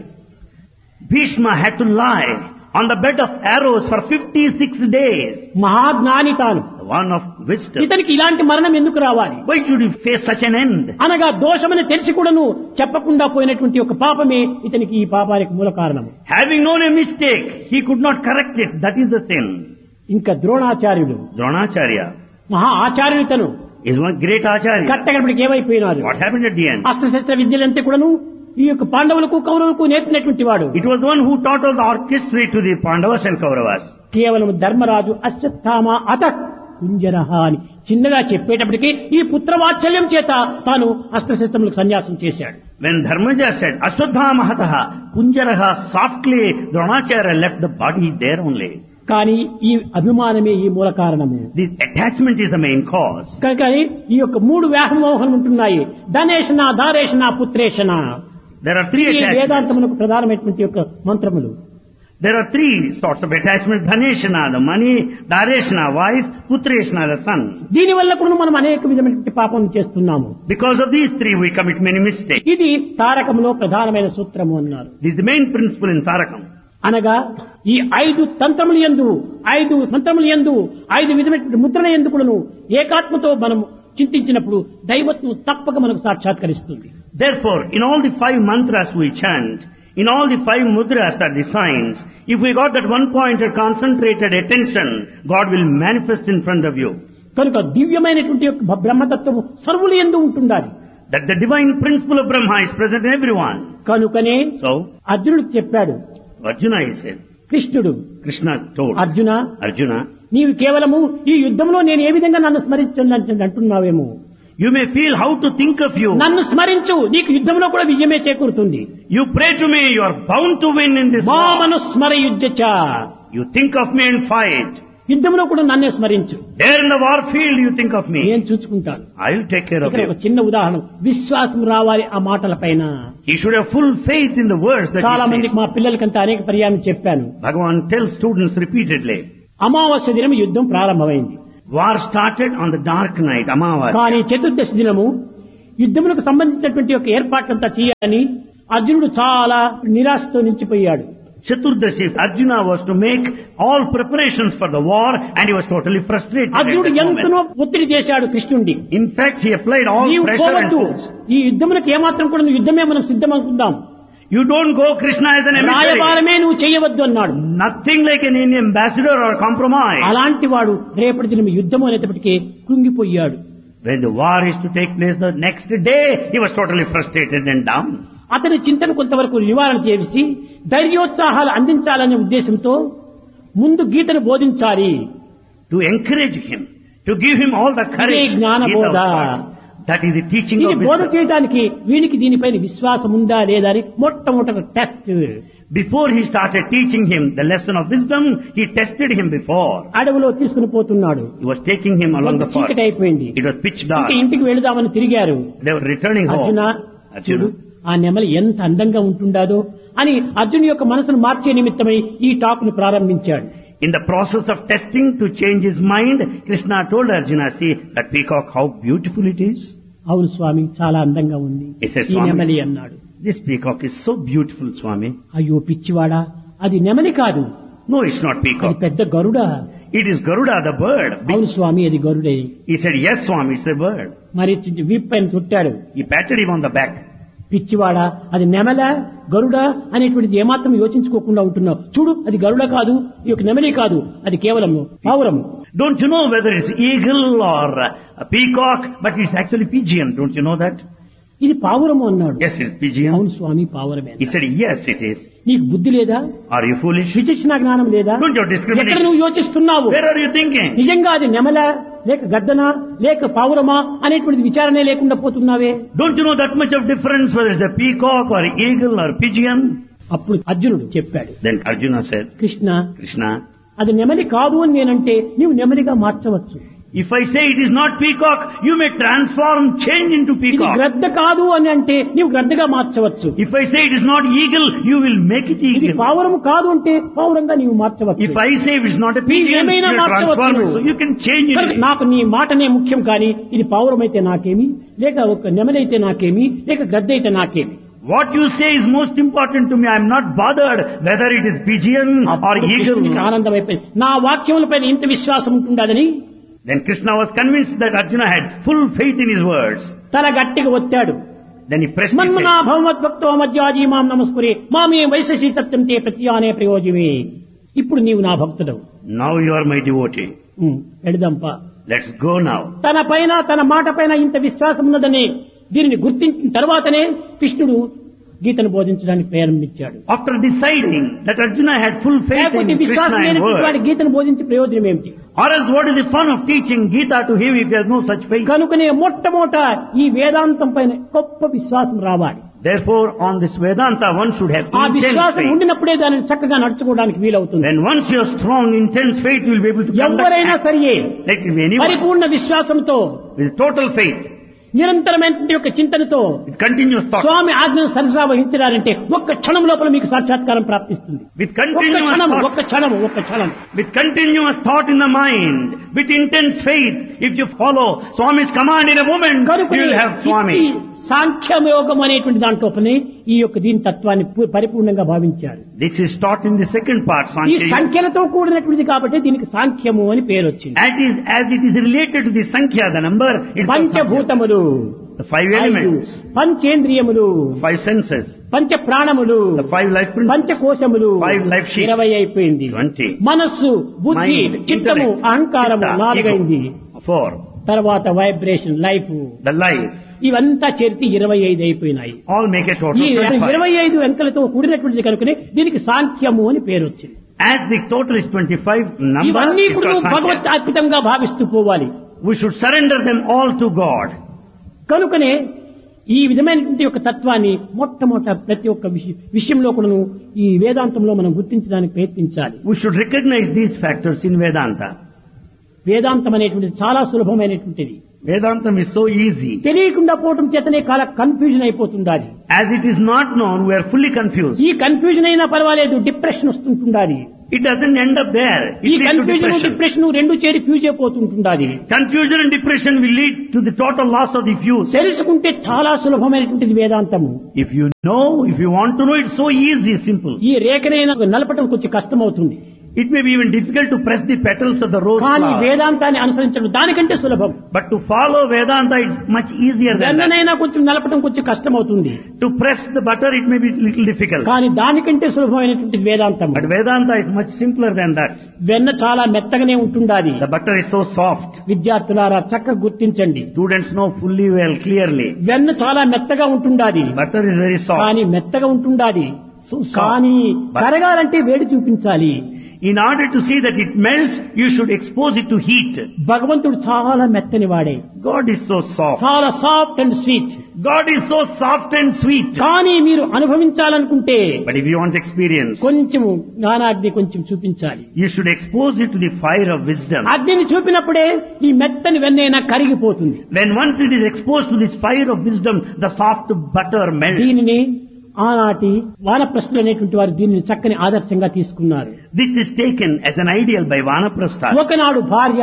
Speaker 2: Bhishma had to lie on the bed of arrows for 56 days.
Speaker 1: మహాజ్ఞాని తాను,
Speaker 2: The one of wisdom.
Speaker 1: ఇతనికి ఇలాంటి మరణం ఎందుకు రావాలి?
Speaker 2: Why should he face such an end?
Speaker 1: అనగా దోషమని తెలిసి కూడాను చెప్పకుండా పోయినటువంటి ఒక పాపమే ఇతనికి ఈ పాపానికి మూల కారణం.
Speaker 2: Having known a mistake, he could not correct it. That is the sin.
Speaker 1: ఇంకా ద్రోణాచార్యుడు
Speaker 2: Dronacharya
Speaker 1: మహా ఆచార్యుడు తను
Speaker 2: is one great Acharya.
Speaker 1: కట్టగడపటికి ఏమైపోయినారు?
Speaker 2: What happened at the end?
Speaker 1: అస్త్రశస్త్ర విద్యలంతా కూడాను ఈ యొక్క పాండవులకు కౌరవులకు నేర్పినటువంటి వాడు.
Speaker 2: It was one who taught all the orchestrate to the Pandavas and Kauravas.
Speaker 1: కేవలం ధర్మరాజు అశ్వత్థామ అత కుంజరహ అని చిన్నగా చెప్పేటప్పటికి ఈ పుత్రవాత్సల్యం చేత తాను అస్త్రశస్త్రములకు సన్యాసం చేశాడు.
Speaker 2: When Dharmaja said, Ashwadhama hataha, Kunjaraha, softly Dronacharya left the body there only.
Speaker 1: కానీ ఈ అభిమానమే ఈ మూల కారణము.
Speaker 2: The attachment is the main cause.
Speaker 1: కనుక ఈ యొక్క 3 వ్యామోహాలు ఉంటున్నాయి. ధనేషణ, దారేషణ, పుత్రేషణ.
Speaker 2: There are 3
Speaker 1: ఈ
Speaker 2: attachments.
Speaker 1: వేదాంతమునకు ప్రధానమైనటువంటి యొక్క మంత్రములు.
Speaker 2: There are 3 sorts of attachment. Dhaneshana, the money, Dareshana, wife, Putreshana, the son.
Speaker 1: దీనివల్ల కూడా మనం అనేక విధమైనటువంటి పాపం చేస్తున్నాము.
Speaker 2: Because of these 3 we commit many mistakes.
Speaker 1: ఇది తారకములో ప్రధానమైన సూత్రము అన్నారు.
Speaker 2: This is the main principle in Tarakam.
Speaker 1: అనగా ఈ 5 తంత్రముల యందు, 5 మంత్రముల యందు, 5 విధమైన ముద్రల యందు కూడాను ఏకాత్మతో మనం చింతించినప్పుడు దైవత్వం తప్పక మనకు సాక్షాత్కరిస్తుంది.
Speaker 2: Therefore, in all the 5 mantras we chant, in all the 5 mudras are the signs. If we got that one-pointed concentrated attention, God will manifest in front of you.
Speaker 1: కనుక దివ్యమైనటువంటి యొక్క బ్రహ్మతత్వము సర్వుల యందు ఉంటుండాలి.
Speaker 2: That the divine principle of Brahma is present in everyone.
Speaker 1: కనుకనే
Speaker 2: So,
Speaker 1: అర్జునుడికి చెప్పాడు
Speaker 2: Arjuna, he said,
Speaker 1: కృష్ణుడు,
Speaker 2: Krishna told
Speaker 1: అర్జున
Speaker 2: నీవు
Speaker 1: కేవలము ఈ యుద్ధంలో నేను ఏ విధంగా నన్ను స్మరించండి అంటున్నావేమో.
Speaker 2: You may feel how to think of you.
Speaker 1: నన్ను స్మరించు, నీకు యుద్ధంలో కూడా విజయమే చేకూరుతుంది.
Speaker 2: You pray to me, you are bound to win in this war.
Speaker 1: మామను స్మరయుజ్యచ.
Speaker 2: You think of me and fight.
Speaker 1: యుద్ధంలో కూడా నన్నే స్మరించు,
Speaker 2: There in the war field you think of me.
Speaker 1: నేను చూసుకుంటాను.
Speaker 2: I will take care of
Speaker 1: ఇక్కడ ఒక
Speaker 2: you.
Speaker 1: చిన్న ఉదాహరణ, విశ్వాసం రావాలి ఆ మాటల పైన.
Speaker 2: He should have full faith in the words that
Speaker 1: చాలా
Speaker 2: he
Speaker 1: మందికి
Speaker 2: says.
Speaker 1: మా పిల్లలకంతా అనేక పర్యాయం చెప్పాను.
Speaker 2: Bhagavan tells students repeatedly.
Speaker 1: అమావాస్య దినం యుద్ధం ప్రారంభమైంది.
Speaker 2: War started on the dark night, Amavasya.
Speaker 1: కానీ చతుర్దశి దినము యుద్ధములకు సంబంధించినటువంటి ఒక ఏర్పాట్లంతా చేయాలని అర్జునుడు చాలా నిరాశతో నిలిచిపోయాడు.
Speaker 2: Chaturdashi, Arjuna was to make all preparations for the war and he was totally frustrated. at
Speaker 1: అర్జునుడు
Speaker 2: that moment.
Speaker 1: ఎంతనో ఒత్తిడి చేశాడు కృష్ణుడిని.
Speaker 2: In fact, he applied all
Speaker 1: నీవు
Speaker 2: pressure and
Speaker 1: పోవద్దు,
Speaker 2: force.
Speaker 1: ఈ యుద్ధములకు ఏమాత్రం కూడా నువ్వు యుద్ధమే మనం సిద్ధం అనుకుందాం,
Speaker 2: You don't go Krishna as an emissary.
Speaker 1: రాయబారమే నువ్వు చేయవద్దు అన్నాడు.
Speaker 2: Nothing like an Indian ambassador or compromise.
Speaker 1: అలాంటి వాడు రేపటి దినం యుద్ధము అనేటప్పటికీ కృంగిపోయాడు.
Speaker 2: When the war is to take place the next day, he was totally frustrated and down.
Speaker 1: అతని చింతన కొంతవరకు నివారణ చేసి ధైర్యోత్సాహాలు అందించాలనే ఉద్దేశంతో ముందు గీతను బోధించాలి.
Speaker 2: To encourage him, to give him all the courage.
Speaker 1: ఇదే జ్ఞాన
Speaker 2: Gita
Speaker 1: బోధ.
Speaker 2: was. That is the teaching
Speaker 1: ఇది
Speaker 2: of
Speaker 1: బోధ
Speaker 2: wisdom.
Speaker 1: చేయడానికి వీనికి దీనిపైన విశ్వాసం ఉందా లేదా అని మొట్టమొదటి test.
Speaker 2: Before he started teaching him the lesson of wisdom, he tested him before.
Speaker 1: అడవిలో తీసుకుని పోతున్నాడు.
Speaker 2: He was taking him along the
Speaker 1: చీకటి
Speaker 2: path.
Speaker 1: అయిపోయింది.
Speaker 2: It was pitch dark.
Speaker 1: ఇంకా ఇంటికి వెళదామని తిరిగారు.
Speaker 2: They were returning
Speaker 1: Arjuna
Speaker 2: home.
Speaker 1: చూడు ఆ నెమలి ఎంత అందంగా ఉంటుండాదో అని అర్జున్ యొక్క మనసును మార్చే నిమిత్తమై ఈ టాక్ ను ప్రారంభించాడు.
Speaker 2: In the process of testing to change his mind, Krishna told Arjuna, see that peacock, how beautiful it is.
Speaker 1: అవును స్వామి, చాలా అందంగా ఉంది
Speaker 2: He says,
Speaker 1: ఈ
Speaker 2: "Swami,
Speaker 1: నెమలి అన్నాడు.
Speaker 2: This peacock is so beautiful, Swami.
Speaker 1: అయ్యో పిచ్చివాడా, అది నెమలి కాదు,
Speaker 2: No, it's not
Speaker 1: అది
Speaker 2: peacock.
Speaker 1: పెద్ద గరుడ.
Speaker 2: It is Garuda, the bird.
Speaker 1: అవును స్వామి, అది గరుడే.
Speaker 2: He said, yes, Swami, it's a bird.
Speaker 1: మరి వీప్ పైన చుట్టాడు.
Speaker 2: He patted him on the back.
Speaker 1: పిచ్చివాడా, అది నెమల గరుడ అనేటువంటిది ఏమాత్రం యోచించుకోకుండా ఉంటున్నావు. చూడు, అది గరుడ కాదు, ఈ యొక్క నెమలి కాదు, అది కేవలం పావురం.
Speaker 2: Don't you know whether it's eagle or a peacock, but it's actually pigeon. Don't you know that?
Speaker 1: ఇది పావురము అన్నాడు.
Speaker 2: Yes, it's pigeon.
Speaker 1: అవును స్వామి, పావురమే.
Speaker 2: He said, yes, it is.
Speaker 1: నీకు బుద్ధి లేదా?
Speaker 2: Are you foolish?
Speaker 1: విచక్షణ జ్ఞానం లేదా?
Speaker 2: Don't you
Speaker 1: ఎక్కడ
Speaker 2: discriminate?
Speaker 1: నువ్వు యోచిస్తున్నావు?
Speaker 2: Where are you thinking?
Speaker 1: నిజంగా అది నెమల లేక గద్దనా లేక పావురమా అనేటువంటిది విచారణే లేకుండా పోతున్నావే.
Speaker 2: Don't you know that much of difference whether it's a peacock or eagle or pigeon?
Speaker 1: అప్పుడు అర్జునుడు చెప్పాడు,
Speaker 2: Then Arjuna said,
Speaker 1: Krishna,
Speaker 2: Krishna,
Speaker 1: అది నెమలి కాదు అని నేనంటే నీవు నెమలిగా మార్చవచ్చు.
Speaker 2: if I say it is not peacock, you may change into
Speaker 1: ఇది
Speaker 2: peacock.
Speaker 1: గ్రద్ద కాదు అని అంటే నీవు గ్రద్దగా మార్చవచ్చు.
Speaker 2: If I say it is not eagle, you will make it
Speaker 1: ఇది
Speaker 2: eagle.
Speaker 1: పావురము కాదు అంటే పావురంగా నీవు మార్చవచ్చు.
Speaker 2: If I say it is not a pigeon, you
Speaker 1: ఏమైనా
Speaker 2: will transform it.
Speaker 1: మార్చవచ్చు.
Speaker 2: So you can change
Speaker 1: కనుక
Speaker 2: it.
Speaker 1: నాకు నీ మాటనే ముఖ్యం, కానీ ఇది పావురం అయితే నాకేమి, లేక ఒక నెమలైతే నాకేమి, లేక గద్ద అయితే నాకేమి.
Speaker 2: What you say is most important to me. I am not bothered whether it is pigeon or
Speaker 1: అప్పుడు కృష్ణునికి
Speaker 2: eagle.
Speaker 1: ఆనందం అయిపోయింది. నా వాక్యములపైన ఇంత విశ్వాసం ఉంటుందని
Speaker 2: Then Krishna was convinced that Arjuna had full faith in his words.
Speaker 1: తల గట్టిగా ఒత్తాడు.
Speaker 2: Then he pressed his
Speaker 1: మన్మనా
Speaker 2: head.
Speaker 1: భగవద్భక్తో మధ్యాజీ మాం నమస్కురే మామే వైశశీ సత్యం తే ప్రత్యానే ప్రయోజమే. ఇప్పుడు నీవు నా భక్తుడవు.
Speaker 2: Now you are my devotee.
Speaker 1: ఎడదంపా.
Speaker 2: Let's go now.
Speaker 1: తన పైన తన మాట పైన ఇంత విశ్వాసం ఉన్నదని దీనిని గుర్తించిన తర్వాతనే కృష్ణుడు గీతను బోధించడానికి ప్రారంభించాడు.
Speaker 2: After deciding that Arjuna had full faith
Speaker 1: లేకపోతే
Speaker 2: in
Speaker 1: విశ్వాసం
Speaker 2: Krishna and
Speaker 1: లేనటువంటి వాడి
Speaker 2: word,
Speaker 1: గీతను బోధించే ప్రయోజనం ఏమిటి?
Speaker 2: or else what is the fun of teaching Gita to him if he has no such faith?
Speaker 1: కనుకనే మొట్టమొదట ఈ వేదాంతం పైన గొప్ప విశ్వాసం రావాలి.
Speaker 2: Therefore, on this Vedanta, one should have
Speaker 1: ఆ
Speaker 2: intense
Speaker 1: విశ్వాసం
Speaker 2: faith.
Speaker 1: ఉండినప్పుడే దానిని చక్కగా నడుచుకోవడానికి వీలవుతుంది.
Speaker 2: When once you have strong, intense faith, you will be able to conduct
Speaker 1: ఎవరైనా
Speaker 2: act.
Speaker 1: సరియే
Speaker 2: Let it be anyone.
Speaker 1: పరిపూర్ణ విశ్వాసంతో
Speaker 2: With total faith,
Speaker 1: నిరంతరమైన యొక్క చింతనతో
Speaker 2: with continuous thought,
Speaker 1: స్వామి ఆజ్ఞను సరసా వహించడాలంటే ఒక్క క్షణం లోపల మీకు సాక్షాత్కారం ప్రాప్తిస్తుంది.
Speaker 2: with
Speaker 1: ఒక్క
Speaker 2: continuous
Speaker 1: క్షణం
Speaker 2: thought,
Speaker 1: ఒక్క క్షణం ఒక్క క్షణం.
Speaker 2: with continuous thought in the mind, with intense faith, if you follow Swami's command in a moment, you will have Swami.
Speaker 1: సాంఖ్యయోగం అనేటువంటి దాంట్లోపనే ఈ యొక్క దీని తత్వాన్ని పరిపూర్ణంగా భావించారు.
Speaker 2: This is taught in the second part,
Speaker 1: ఈ
Speaker 2: Sankhya.
Speaker 1: సంఖ్యలతో కూడినటువంటిది కాబట్టి దీనికి సాంఖ్యము అని పేరు వచ్చింది.
Speaker 2: As it is related to the Sankhya, the number, it's called Sankhya.
Speaker 1: పంచభూతములు,
Speaker 2: The 5 elements,
Speaker 1: పంచేంద్రియములు,
Speaker 2: 5 senses,
Speaker 1: పంచ ప్రాణములు,
Speaker 2: the 5 life principles,
Speaker 1: పంచకోశములు
Speaker 2: 5 life sheets,
Speaker 1: 20 అయిపోయింది.
Speaker 2: 20.
Speaker 1: మనస్సు, బుద్ధి,
Speaker 2: Mind,
Speaker 1: చిత్తము,
Speaker 2: intellect,
Speaker 1: అహంకారము
Speaker 2: chitta,
Speaker 1: 4 అయింది.
Speaker 2: ego, 4.
Speaker 1: తర్వాత వైబ్రేషన్, లైఫ్,
Speaker 2: The life,
Speaker 1: ఇవంతా చేరితే 25 అయిపోయినాయి.
Speaker 2: all make a total
Speaker 1: ఈ
Speaker 2: 25.
Speaker 1: 25 అంకెలతో కూడినటువంటిది కనుకనే దీనికి సాంఖ్యము అని పేరు వచ్చింది.
Speaker 2: As the total is 25 number,
Speaker 1: ఇవన్నీ
Speaker 2: it's
Speaker 1: కూడా
Speaker 2: called
Speaker 1: భగవత్
Speaker 2: Sankhya.
Speaker 1: అర్పితంగా భావిస్తూ పోవాలి.
Speaker 2: We should surrender them all to God.
Speaker 1: కనుకనే ఈ విధమైనటువంటి యొక్క తత్వాన్ని మొట్టమొదట ప్రతి ఒక్క విషయంలో కూడాను ఈ వేదాంతంలో మనం గుర్తించడానికి ప్రయత్నించాలి.
Speaker 2: We should recognize these factors in Vedanta.
Speaker 1: వేదాంతం అనేటువంటిది చాలా సులభమైనటువంటిది.
Speaker 2: Vedantam is so easy.
Speaker 1: తెలియకుండా పోవటం చేతనే చాలా confusion అయిపోతుండాలి.
Speaker 2: As it is not known, we are fully confused.
Speaker 1: ఈ కన్ఫ్యూజన్ అయినా పర్వాలేదు, depression వస్తుంటుండాలి.
Speaker 2: It doesn't end up there. It
Speaker 1: ఈ
Speaker 2: leads to
Speaker 1: confusion
Speaker 2: depression.
Speaker 1: Depression రెండు చేరి fuse అయిపోతుంటుండాలి.
Speaker 2: Confusion and depression will lead to the total loss of the fuse.
Speaker 1: తెలుసుకుంటే చాలా సులభమైనటువంటిది వేదాంతము.
Speaker 2: If you know, if you want to know, it's so easy, simple.
Speaker 1: ఈ రేఖనైనా నలపటం కొంచెం కష్టం అవుతుంది.
Speaker 2: It may be even difficult to press the petals of the rose
Speaker 1: కానీ
Speaker 2: flower.
Speaker 1: వేదాంతాన్ని అనుసరించడం దానికంటే సులభం.
Speaker 2: But to follow Vedanta is much easier than that.
Speaker 1: వెన్ననైనా కొంచెం నలపటం కొంచెం కష్టం అవుతుంది.
Speaker 2: To press the butter, it may be a little difficult.
Speaker 1: కానీ దానికంటే సులభమైనటువంటి వేదాంతం.
Speaker 2: But Vedanta is much simpler than that.
Speaker 1: వెన్న చాలా మెత్తగానే ఉంటుండాలి.
Speaker 2: The butter is so soft.
Speaker 1: విద్యార్థులారా చక్కగా గుర్తించండి.
Speaker 2: Students know fully well, clearly.
Speaker 1: వెన్న చాలా మెత్తగా ఉంటుండాలి.
Speaker 2: Butter is very soft.
Speaker 1: కానీ మెత్తగా ఉంటుండాలి.
Speaker 2: So soft.
Speaker 1: కానీ
Speaker 2: But
Speaker 1: కరగాలంటే వేడి చూపించాలి.
Speaker 2: in order to see that it melts, you should expose it to heat.
Speaker 1: భగవంతుడు చాలా మెత్తని వాడే.
Speaker 2: God is so soft.
Speaker 1: చాలా soft and sweet.
Speaker 2: God is so soft and sweet.
Speaker 1: కానీ మీరు అనుభవించాలనుకుంటే
Speaker 2: But if you want experience,
Speaker 1: కొంచెము జ్ఞానాగ్ని కొంచెం చూపించాలి.
Speaker 2: you should expose it to the fire of wisdom.
Speaker 1: అగ్నిని చూపినప్పుడే ఈ మెత్తని వెన్నైనా కరిగిపోతుంది.
Speaker 2: When once it is exposed to this fire of wisdom, the soft butter melts.
Speaker 1: దీనిని ఆనాటి వానప్రస్థులు అనేటువంటి వారు దీనిని చక్కని ఆదర్శంగా తీసుకున్నారు.
Speaker 2: This is taken as an ideal by Vanaprastha.
Speaker 1: ఒకనాడు భార్య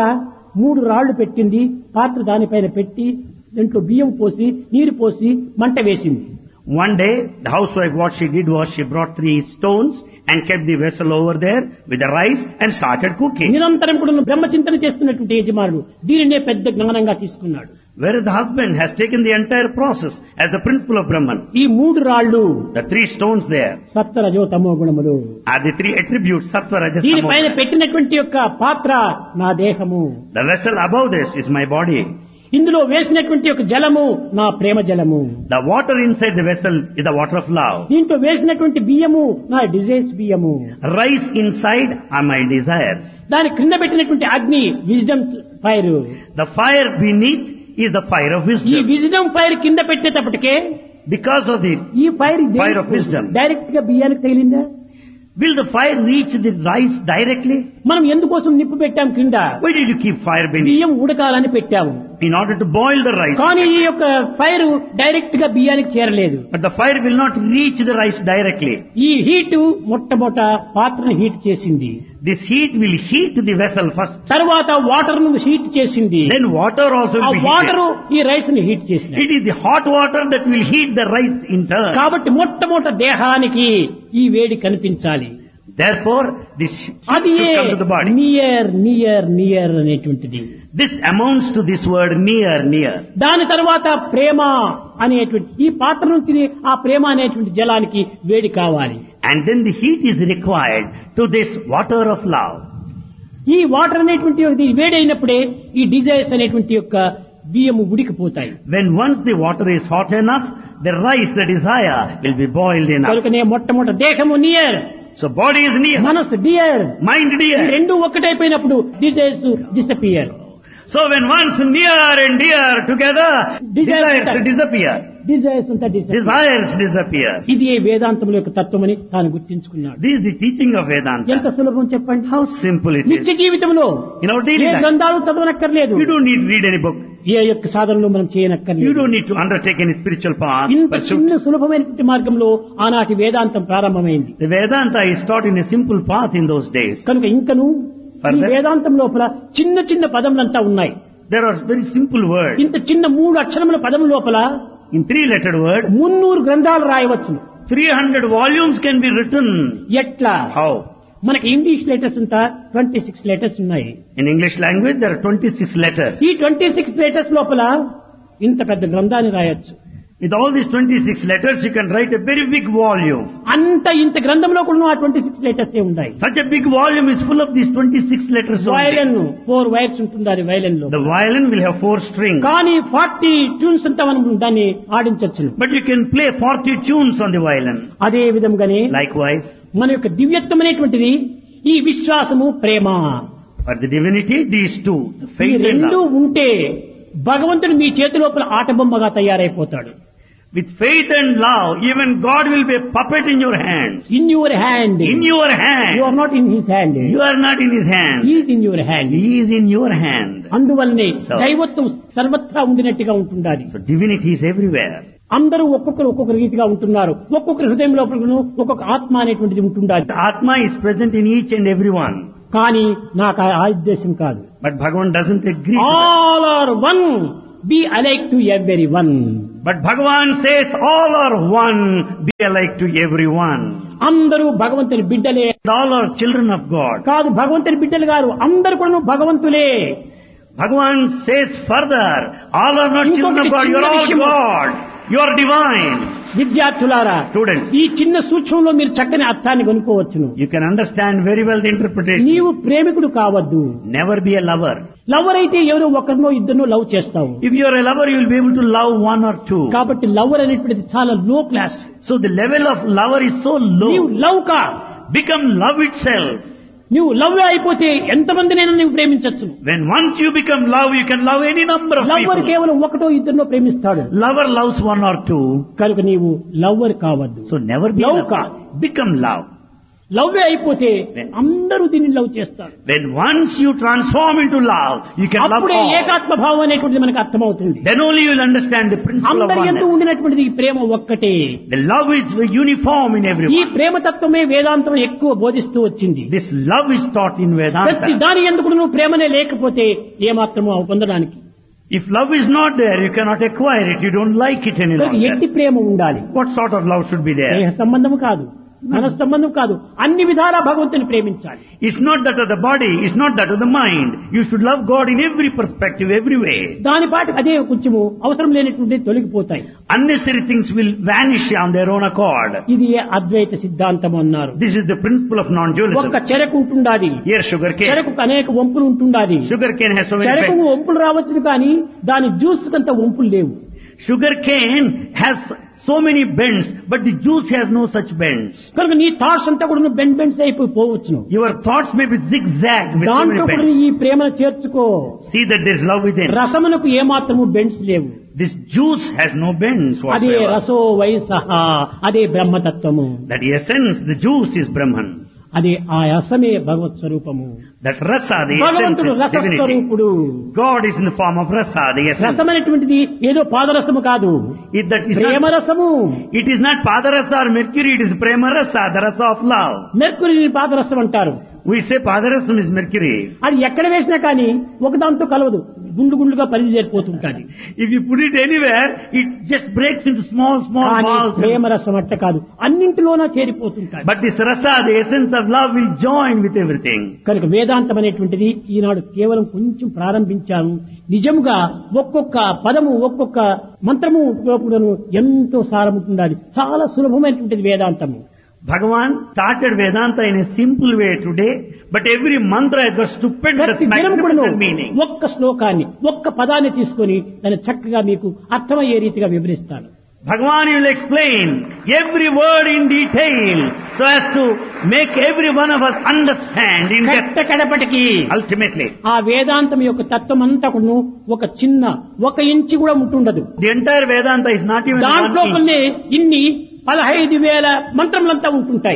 Speaker 1: 3 రాళ్లు పెట్టింది, పాత్ర దానిపైన పెట్టి దాంట్లో బియ్యం పోసి నీరు పోసి మంట వేసింది.
Speaker 2: One day, the housewife, what she did was she brought 3 stones and kept the vessel over there with the rice and started cooking.
Speaker 1: నిరంతరం కూడా బ్రహ్మచింతన చేస్తున్నటువంటి యజమానుడు దీనినే పెద్ద జ్ఞానంగా తీసుకున్నాడు.
Speaker 2: Whereas the husband has taken the entire process as the principle of Brahman.
Speaker 1: ఈ 3 రాళ్లు
Speaker 2: The 3 stones there
Speaker 1: సత్వ రజో తమో గుణములు.
Speaker 2: are the 3 attributes, sattva, rajas,
Speaker 1: దీనిపైన
Speaker 2: tamo.
Speaker 1: పెట్టినటువంటి యొక్క పాత్ర నా దేహము.
Speaker 2: The vessel above this is my body.
Speaker 1: ఇందులో వేసినటువంటి యొక్క జలము నా ప్రేమ జలము.
Speaker 2: The water inside the vessel is the water of love.
Speaker 1: దీంట్లో వేసినటువంటి బియ్యము నా డిజైర్స్ బియ్యము.
Speaker 2: Rice inside are my desires.
Speaker 1: దాని క్రింద పెట్టినటువంటి అగ్ని wisdom fire.
Speaker 2: The fire beneath is the fire of
Speaker 1: ఈ
Speaker 2: wisdom.
Speaker 1: విజ్డమ్ ఫైర్ కింద పెట్టేటప్పటికే
Speaker 2: Because of the
Speaker 1: ఈ fire
Speaker 2: Fire of wisdom.
Speaker 1: Direct గా బియ్యానికి తగిలిందా?
Speaker 2: will the fire reach the rice directly?
Speaker 1: మనం ఎందుకోసం నిప్పు పెట్టాం కింద?
Speaker 2: Why did you keep fire beneath?
Speaker 1: బియ్యం ఉడకాలని పెట్టాము.
Speaker 2: In order to boil the rice.
Speaker 1: కానీ ఈ యొక్క ఫైర్ డైరెక్ట్ గా బియ్యానికి చేరలేదు.
Speaker 2: But the fire will not reach the rice directly.
Speaker 1: ఈ హీట్ మొట్టమొదట పాత్రను హీట్ చేసింది.
Speaker 2: This heat will heat the vessel first.
Speaker 1: తర్వాత వాటర్ ను హీట్ చేసింది.
Speaker 2: Then water also
Speaker 1: ఆ
Speaker 2: will be
Speaker 1: వాటర్
Speaker 2: heated.
Speaker 1: ఈ రైస్ ని హీట్ చేసింది.
Speaker 2: It is the hot water that will heat the rice in turn.
Speaker 1: కాబట్టి మొట్టమొదట దేహానికి ఈ వేడి కనిపించాలి.
Speaker 2: Therefore, this heat
Speaker 1: అది
Speaker 2: should come to the body.
Speaker 1: Near near near అనేటువంటిది.
Speaker 2: This amounts to this word near, near.
Speaker 1: దాని తర్వాత ప్రేమ అనేటువంటి ఈ పాత్ర నుంచి ఆ ప్రేమ అనేటువంటి జలానికి వేడి కావాలి.
Speaker 2: And then the heat is required to this water of love.
Speaker 1: ఈ వాటర్ అనేటువంటి ఇది వేడైనప్పుడే ఈ డిజైర్స్ అనేటువంటి యొక్క బియ్యము ఉడికిపోతాయి.
Speaker 2: When once the water is hot enough, the rice, the desire, will be boiled enough.
Speaker 1: కనుకనే మొట్టమొదటి దేహము near,
Speaker 2: So body is near,
Speaker 1: మనసు డియర్,
Speaker 2: mind
Speaker 1: ఈ
Speaker 2: dear.
Speaker 1: రెండు ఒక్కటైపోయినప్పుడు desires disappear.
Speaker 2: So when once near and dear together, desires disappear.
Speaker 1: Desires అంతా disappear.
Speaker 2: Desires disappear.
Speaker 1: ఇది ఏ వేదాంతముల యొక్క తత్వమని తాను గుర్తించుకున్నాడు.
Speaker 2: This is the teaching of Vedanta.
Speaker 1: ఎంత సులభం చెప్పండి.
Speaker 2: How simple it
Speaker 1: నిత్య
Speaker 2: is.
Speaker 1: జీవితంలో
Speaker 2: In our daily
Speaker 1: A
Speaker 2: life,
Speaker 1: గ్రంథాలు చదవనక్కర్లేదు.
Speaker 2: you don't need to read any book.
Speaker 1: ఏ యొక్క సాధనలు మనం
Speaker 2: You
Speaker 1: చేయనక్కర్లేదు.
Speaker 2: don't need to undertake any spiritual path.
Speaker 1: ఇంత
Speaker 2: Pursuit.
Speaker 1: చిన్న సులభమైనటువంటి మార్గంలో ఆనాటి వేదాంతం ప్రారంభమైంది.
Speaker 2: The Vedanta is taught in a simple path in those days.
Speaker 1: కనుక ఇంకను ఈ
Speaker 2: Further?
Speaker 1: వేదాంతం లోపల చిన్న చిన్న పదములంతా ఉన్నాయి.
Speaker 2: There are very simple words.
Speaker 1: ఇంత చిన్న 3 అక్షరముల పదం లోపల
Speaker 2: In 3-lettered word,
Speaker 1: 300 గ్రంథాలు రాయవచ్చు.
Speaker 2: 300 volumes can be written.
Speaker 1: ఎట్లా?
Speaker 2: How?
Speaker 1: మనకి ఇంగ్లీష్ లెటర్స్ అంతా 26 లెటర్స్ ఉన్నాయి.
Speaker 2: In English language, there are 26 letters.
Speaker 1: ఈ 26 లెటర్స్ లోపల ఇంత పెద్ద గ్రంథాన్ని రాయొచ్చు.
Speaker 2: With all these 26 letters, you can write a very big volume.
Speaker 1: అంత ఇంత గ్రంథంలో కూడా ఆ 26 లెటర్స్ ఉన్నాయి.
Speaker 2: Such a big volume is full of these 26 letters only.
Speaker 1: Violin 4 wires ఉంటుంది అది వయలిన్ లో.
Speaker 2: The violin will have 4 strings.
Speaker 1: కానీ 40 ట్యూన్స్ అంతా మనం దాన్ని ఆడించవచ్చు.
Speaker 2: But you can play 40 tunes on the violin.
Speaker 1: అదే విధంగానే
Speaker 2: Likewise,
Speaker 1: మన యొక్క దివ్యత్వం అనేటువంటిది ఈ విశ్వాసము ప్రేమ
Speaker 2: for the divinity, these two, the
Speaker 1: ఈ
Speaker 2: faith and
Speaker 1: రెండు
Speaker 2: love.
Speaker 1: ఉంటే భగవంతుడు మీ చేతి లోపల ఆటబొమ్మగా తయారైపోతాడు.
Speaker 2: With faith and love, even God will be a puppet in your hands.
Speaker 1: In your hand.
Speaker 2: In your hand.
Speaker 1: You are not in his hand.
Speaker 2: You are not in his hand.
Speaker 1: He is in your hand.
Speaker 2: He is in your hand.
Speaker 1: అందువల్లనే
Speaker 2: So-
Speaker 1: దైవత్వం సర్వత్రా ఉండినట్టుగా ఉంటుండాలి.
Speaker 2: So divinity is everywhere.
Speaker 1: అందరూ ఒక్కొక్కరు ఒక్కొక్క రీతిగా ఉంటున్నారు. ఒక్కొక్కరి హృదయం లోపల ఒక్కొక్క ఆత్మ అనేటువంటిది ఉంటుండాలి.
Speaker 2: The Atma is present in each and every one.
Speaker 1: కానీ నాకు ఆ ఉద్దేశం కాదు.
Speaker 2: But Bhagavan doesn't agree to that.
Speaker 1: All are one. Be alike to everyone.
Speaker 2: But Bhagavan says all are one, be alike to everyone.
Speaker 1: అందరూ భగవంతుని బిడ్డలే.
Speaker 2: All are children of God.
Speaker 1: కాదు భగవంతుని బిడ్డలు గారు అందరూ కూడా భగవంతులే.
Speaker 2: Bhagavan says further, all are not children of God, you are all God. You are divine.
Speaker 1: విద్యార్థులారా,
Speaker 2: Students,
Speaker 1: ఈ చిన్న సూక్ష్మంలో మీరు చక్కని అర్థాన్ని కొనుక్కోవచ్చును.
Speaker 2: you can understand very well the interpretation.
Speaker 1: నీవు ప్రేమికుడు కావద్దు.
Speaker 2: Never be a lover.
Speaker 1: Lover అయితే ఎవరో ఒకరినో ఇద్దరినో లవ్ చేస్తావు.
Speaker 2: If you are a lover, you will be able to love one or two.
Speaker 1: కాబట్టి లవర్ అనేటువంటిది చాలా లో class.
Speaker 2: So the level of lover is so
Speaker 1: నీవు
Speaker 2: low.
Speaker 1: లవ్ కా.
Speaker 2: Become love itself.
Speaker 1: నువ్వు లవ్ అయిపోతే ఎంతమందినైనా నువ్వు ప్రేమించచ్చు.
Speaker 2: When once you become love, you can love any number of
Speaker 1: lover
Speaker 2: people.
Speaker 1: కేవలం ఒకటో ఇద్దరినో ప్రేమిస్తాడు.
Speaker 2: Lover loves one or two.
Speaker 1: కనుక నీవు లవర్ కావద్దు.
Speaker 2: So never be a
Speaker 1: Love
Speaker 2: lover.
Speaker 1: ka.
Speaker 2: Become love.
Speaker 1: Love అయిపోతే అందరూ దీన్ని లవ్ చేస్తారు.
Speaker 2: When once you transform into love, you can love
Speaker 1: అప్పుడే
Speaker 2: all.
Speaker 1: ఏకాత్మ భావం అనేటువంటిది మనకు అర్థమవుతుంది.
Speaker 2: Then only you will understand the principle of
Speaker 1: అందరి యందు
Speaker 2: oneness.
Speaker 1: ఉండినటువంటిది ఈ ప్రేమ ఒక్కటే.
Speaker 2: The love is uniform in
Speaker 1: ఈ
Speaker 2: everyone.
Speaker 1: ప్రేమతత్వమే వేదాంతం ఎక్కువ బోధిస్తూ వచ్చింది.
Speaker 2: This love is taught in
Speaker 1: ప్రతి
Speaker 2: Vedanta.
Speaker 1: దాని ఎందుకు నువ్వు ప్రేమనే లేకపోతే ఏమాత్రమో పొందడానికి
Speaker 2: If love is not there, you cannot acquire it. You don't like it any
Speaker 1: ఎట్టి
Speaker 2: longer.
Speaker 1: ప్రేమ ఉండాలి.
Speaker 2: What sort of love should be
Speaker 1: దేహ
Speaker 2: there?
Speaker 1: సంబంధం కాదు, మన సంబంధం కాదు, అన్ని విధాలా భగవంతుని ప్రేమించాలి.
Speaker 2: It's not that of the body, it's not that of the mind. You should love God in every perspective, every way.
Speaker 1: దాని పాటు అదే కొంచెము అవసరం లేనటువంటి తొలగిపోతాయి.
Speaker 2: Unnecessary things will vanish on their own accord.
Speaker 1: ఇది అద్వైత సిద్ధాంతం అన్నారు.
Speaker 2: This is the principle of non-dualism.
Speaker 1: ఒక్క చెరకు ఉంటుండాది.
Speaker 2: Here sugar cane.
Speaker 1: చెరకు అనేక వంపులు ఉంటుండాది.
Speaker 2: Sugar cane has so many
Speaker 1: చెరకు
Speaker 2: bends.
Speaker 1: వంపులు రావచ్చు కానీ దాని జ్యూస్ కంత వంపులు లేవు.
Speaker 2: Sugar cane has so many bends, but the juice has no such bends.
Speaker 1: కనుక నీ థాట్స్ అంతా కూడా బెండ్స్ అయిపోవచ్చు.
Speaker 2: Your thoughts may be zigzag with so
Speaker 1: దాంట్లో
Speaker 2: many
Speaker 1: కూడా
Speaker 2: bends.
Speaker 1: ఈ ప్రేమను చేర్చుకో.
Speaker 2: See that there is love within.
Speaker 1: రసమునకు ఏమాత్రము బెండ్స్ లేవు.
Speaker 2: This juice has no bends
Speaker 1: అదే
Speaker 2: whatsoever.
Speaker 1: రసో వయసహ, అదే బ్రహ్మతత్వము.
Speaker 2: That essence, the juice is Brahman.
Speaker 1: అదే ఆ రసమే భగవత్ స్వరూపము.
Speaker 2: That rasa, the essence
Speaker 1: భగవంతుడు
Speaker 2: is
Speaker 1: రసస్వరూపుడు.
Speaker 2: divinity. God is in the form of rasa, the essence.
Speaker 1: రసమైనటువంటిది ఏదో పాదరసము కాదు,
Speaker 2: That is
Speaker 1: ప్రేమ
Speaker 2: not,
Speaker 1: రసము.
Speaker 2: it is not padarasa or mercury, it is prema rasa, the rasa of love.
Speaker 1: మెర్కురీని పాదరసం అంటారు.
Speaker 2: We say padarasam is mercury.
Speaker 1: అది ఎక్కడ వేసినా కానీ ఒక దాంతో కలవదు, గుండు గుండుగా పరిచేరిపోతుంటాది.
Speaker 2: If you put it anywhere, it just breaks into small
Speaker 1: కానీ
Speaker 2: balls.
Speaker 1: ప్రేమ రసం అట్ట కాదు, అన్నింటిలోనా చేరిపోతుంటాది.
Speaker 2: But this rasa, the essence of love, will join with everything.
Speaker 1: కనుక వేదాంతం అనేటువంటిది ఈనాడు కేవలం కొంచెం ప్రారంభించాను. నిజంగా ఒక్కొక్క పదము ఒక్కొక్క మంత్రము లోపలను ఎంతో సారముంటుండాలి. చాలా సులభమైనటువంటిది వేదాంతము.
Speaker 2: Bhagavan started Vedanta in a simple way today, but every mantra has got stupendous,
Speaker 1: ప్రతి దినం కూడా
Speaker 2: magnificent meaning.
Speaker 1: ఒక్క శ్లోకాన్ని ఒక్క పదాన్ని తీసుకొని దాన్ని చక్కగా మీకు అర్థమయ్యే రీతిగా వివరిస్తాను.
Speaker 2: Bhagavan will explain every word in detail so as to make every one of us understand in depth.
Speaker 1: కడపటికి
Speaker 2: Ultimately,
Speaker 1: ఆ వేదాంతం యొక్క తత్వం అంతా కూడా ఒక చిన్న 1 ఇంచు కూడా ఉంటుండదు.
Speaker 2: the entire Vedanta is not even
Speaker 1: దాంట్లో
Speaker 2: 1 inch.
Speaker 1: కొన్ని ఇన్ని 15,000 మంత్రములంతా ఉంటుంటాయి.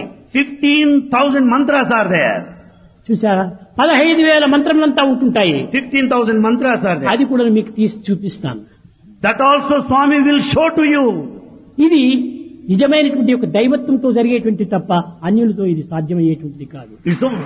Speaker 2: 15,000 mantras are there.
Speaker 1: చూసారా, 15,000 మంత్రములంతా ఉంటుంటాయి.
Speaker 2: 15,000 mantras are there.
Speaker 1: అది కూడా మీకు తీసి చూపిస్తాను.
Speaker 2: That also Swami will show to you.
Speaker 1: ఇది నిజమైనటువంటి ఒక దైవత్వంతో జరిగేటువంటి తప్ప అన్యులతో ఇది సాధ్యమయ్యేటువంటిది కాదు.
Speaker 2: It's so,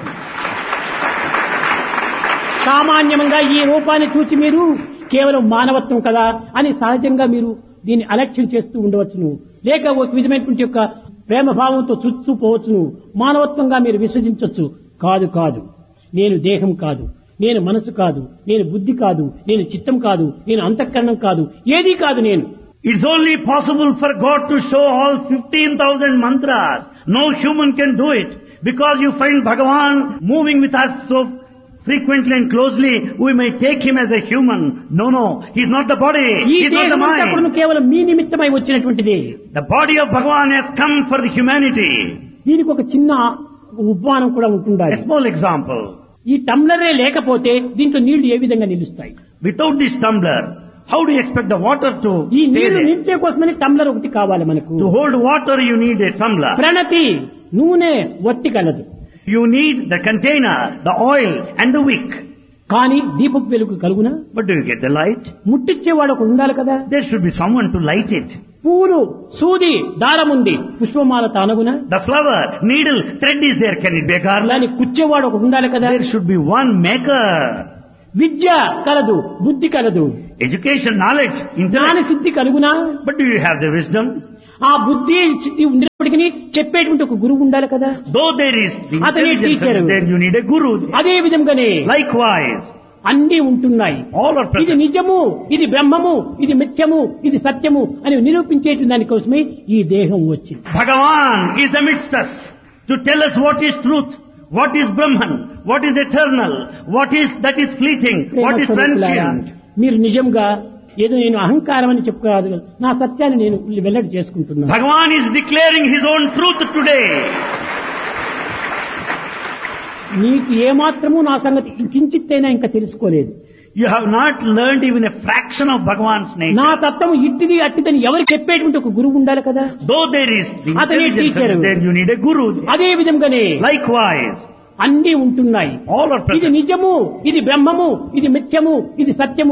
Speaker 1: సామాన్యంగా ఈ రూపాన్ని చూసి మీరు కేవలం మానవత్వం కదా అని సహజంగా మీరు దీన్ని అలక్ష్యం చేస్తూ ఉండవచ్చును, లేక ఒక విధమైనటువంటి యొక్క ప్రేమ భావంతో చూస్తూ పోవచ్చును, మానవత్వంగా మీరు విశ్వసించవచ్చు. కాదు కాదు, నేను దేహం కాదు, నేను మనసు కాదు, నేను బుద్ధి కాదు, నేను చిత్తం కాదు, నేను అంతఃకరణం కాదు, ఏదీ కాదు నేను.
Speaker 2: it's only possible for God to show all 15,000 mantras. No human can do it. Because you find Bhagavan moving with us so frequently and closely, we may take him as a human. No, he's not the body,
Speaker 1: ఈ
Speaker 2: he's not the
Speaker 1: దేహమంతా కూడా
Speaker 2: mind.
Speaker 1: కేవలం మీ నిమిత్తమై వచ్చినటువంటిది.
Speaker 2: The body of Bhagavan has come for the humanity.
Speaker 1: దీనికి ఒక చిన్న ఉపమానం కూడా ఉంటుండాలి.
Speaker 2: A small example.
Speaker 1: ఈ టంబ్లరే లేకపోతే దీంట్లో నీళ్లు ఏ విధంగా నిలుస్తాయి?
Speaker 2: Without this tumbler, How do you expect the water to
Speaker 1: ఈ
Speaker 2: stay
Speaker 1: నీళ్లు
Speaker 2: there?
Speaker 1: నించే కోసమని టంబ్లర్ ఒకటి కావాలి మనకు.
Speaker 2: To hold water, you need a tumbler.
Speaker 1: ప్రణతి నూనె వత్తి కలదు,
Speaker 2: You need the container, the oil, and the wick.
Speaker 1: కానీ దీపపు వెలుగు కలుగునా?
Speaker 2: But do you get the light?
Speaker 1: ముట్టిచ్చేవాడు ఒకడు ఉండాలి కదా.
Speaker 2: There should be someone to light it.
Speaker 1: పూలు సూది దారముంది, పుష్పమాల తానగునా?
Speaker 2: The flower, needle, thread is there. Can it be a garland?
Speaker 1: దాన్ని కుచ్చేవాడు ఒకడు ఉండాలి కదా.
Speaker 2: There should be one maker.
Speaker 1: విద్య కలదు, బుద్ధి కలదు,
Speaker 2: Education, knowledge,
Speaker 1: జ్ఞాన
Speaker 2: intellect.
Speaker 1: Siddhi కలుగునా?
Speaker 2: But do you have the wisdom?
Speaker 1: ఆ బుద్ధి సిద్ధి ఉన్నప్పటికీ చెప్పేటువంటి ఒక గురువు ఉండాలి కదా.
Speaker 2: Though there is the
Speaker 1: అతనే
Speaker 2: intelligence
Speaker 1: teacher.
Speaker 2: there, you need a guru.
Speaker 1: అదే విధంగానే
Speaker 2: Likewise,
Speaker 1: అన్ని ఉంటున్నాయి.
Speaker 2: all are
Speaker 1: ఇది
Speaker 2: present.
Speaker 1: నిజము, ఇది బ్రహ్మము, ఇది మిథ్యము, ఇది సత్యము అని నిరూపించేటి దానికోసమే ఈ దేహం వచ్చింది.
Speaker 2: Bhagavan is amidst us to tell us what is truth, what is Brahman, what is eternal, what is that is fleeting, what is transient.
Speaker 1: మీరు నిజంగా ఏదో నేను అహంకారం అని చెప్పుకోరాదు, నా సత్యాన్ని నేను వెల్లడి చేసుకుంటున్నాను.
Speaker 2: Bhagavan is declaring his own truth today.
Speaker 1: నీకు ఏమాత్రము నా సంగతి కించిత్తైనా ఇంకా తెలుసుకోలేదు.
Speaker 2: You have not learned even a fraction of Bhagavan's
Speaker 1: నా
Speaker 2: nature.
Speaker 1: తత్వం ఇట్టిది అట్టిదని ఎవరు చెప్పేటువంటి ఒక గురువు ఉండాలి కదా.
Speaker 2: Though there is the
Speaker 1: అతనే
Speaker 2: intelligence
Speaker 1: teacher.
Speaker 2: there, you need a guru.
Speaker 1: అదే విధంగానే
Speaker 2: Likewise,
Speaker 1: అన్ని ఉంటున్నాయి.
Speaker 2: all are
Speaker 1: ఇది
Speaker 2: present.
Speaker 1: నిజము, ఇది బ్రహ్మము, ఇది మిథ్యము, ఇది సత్యము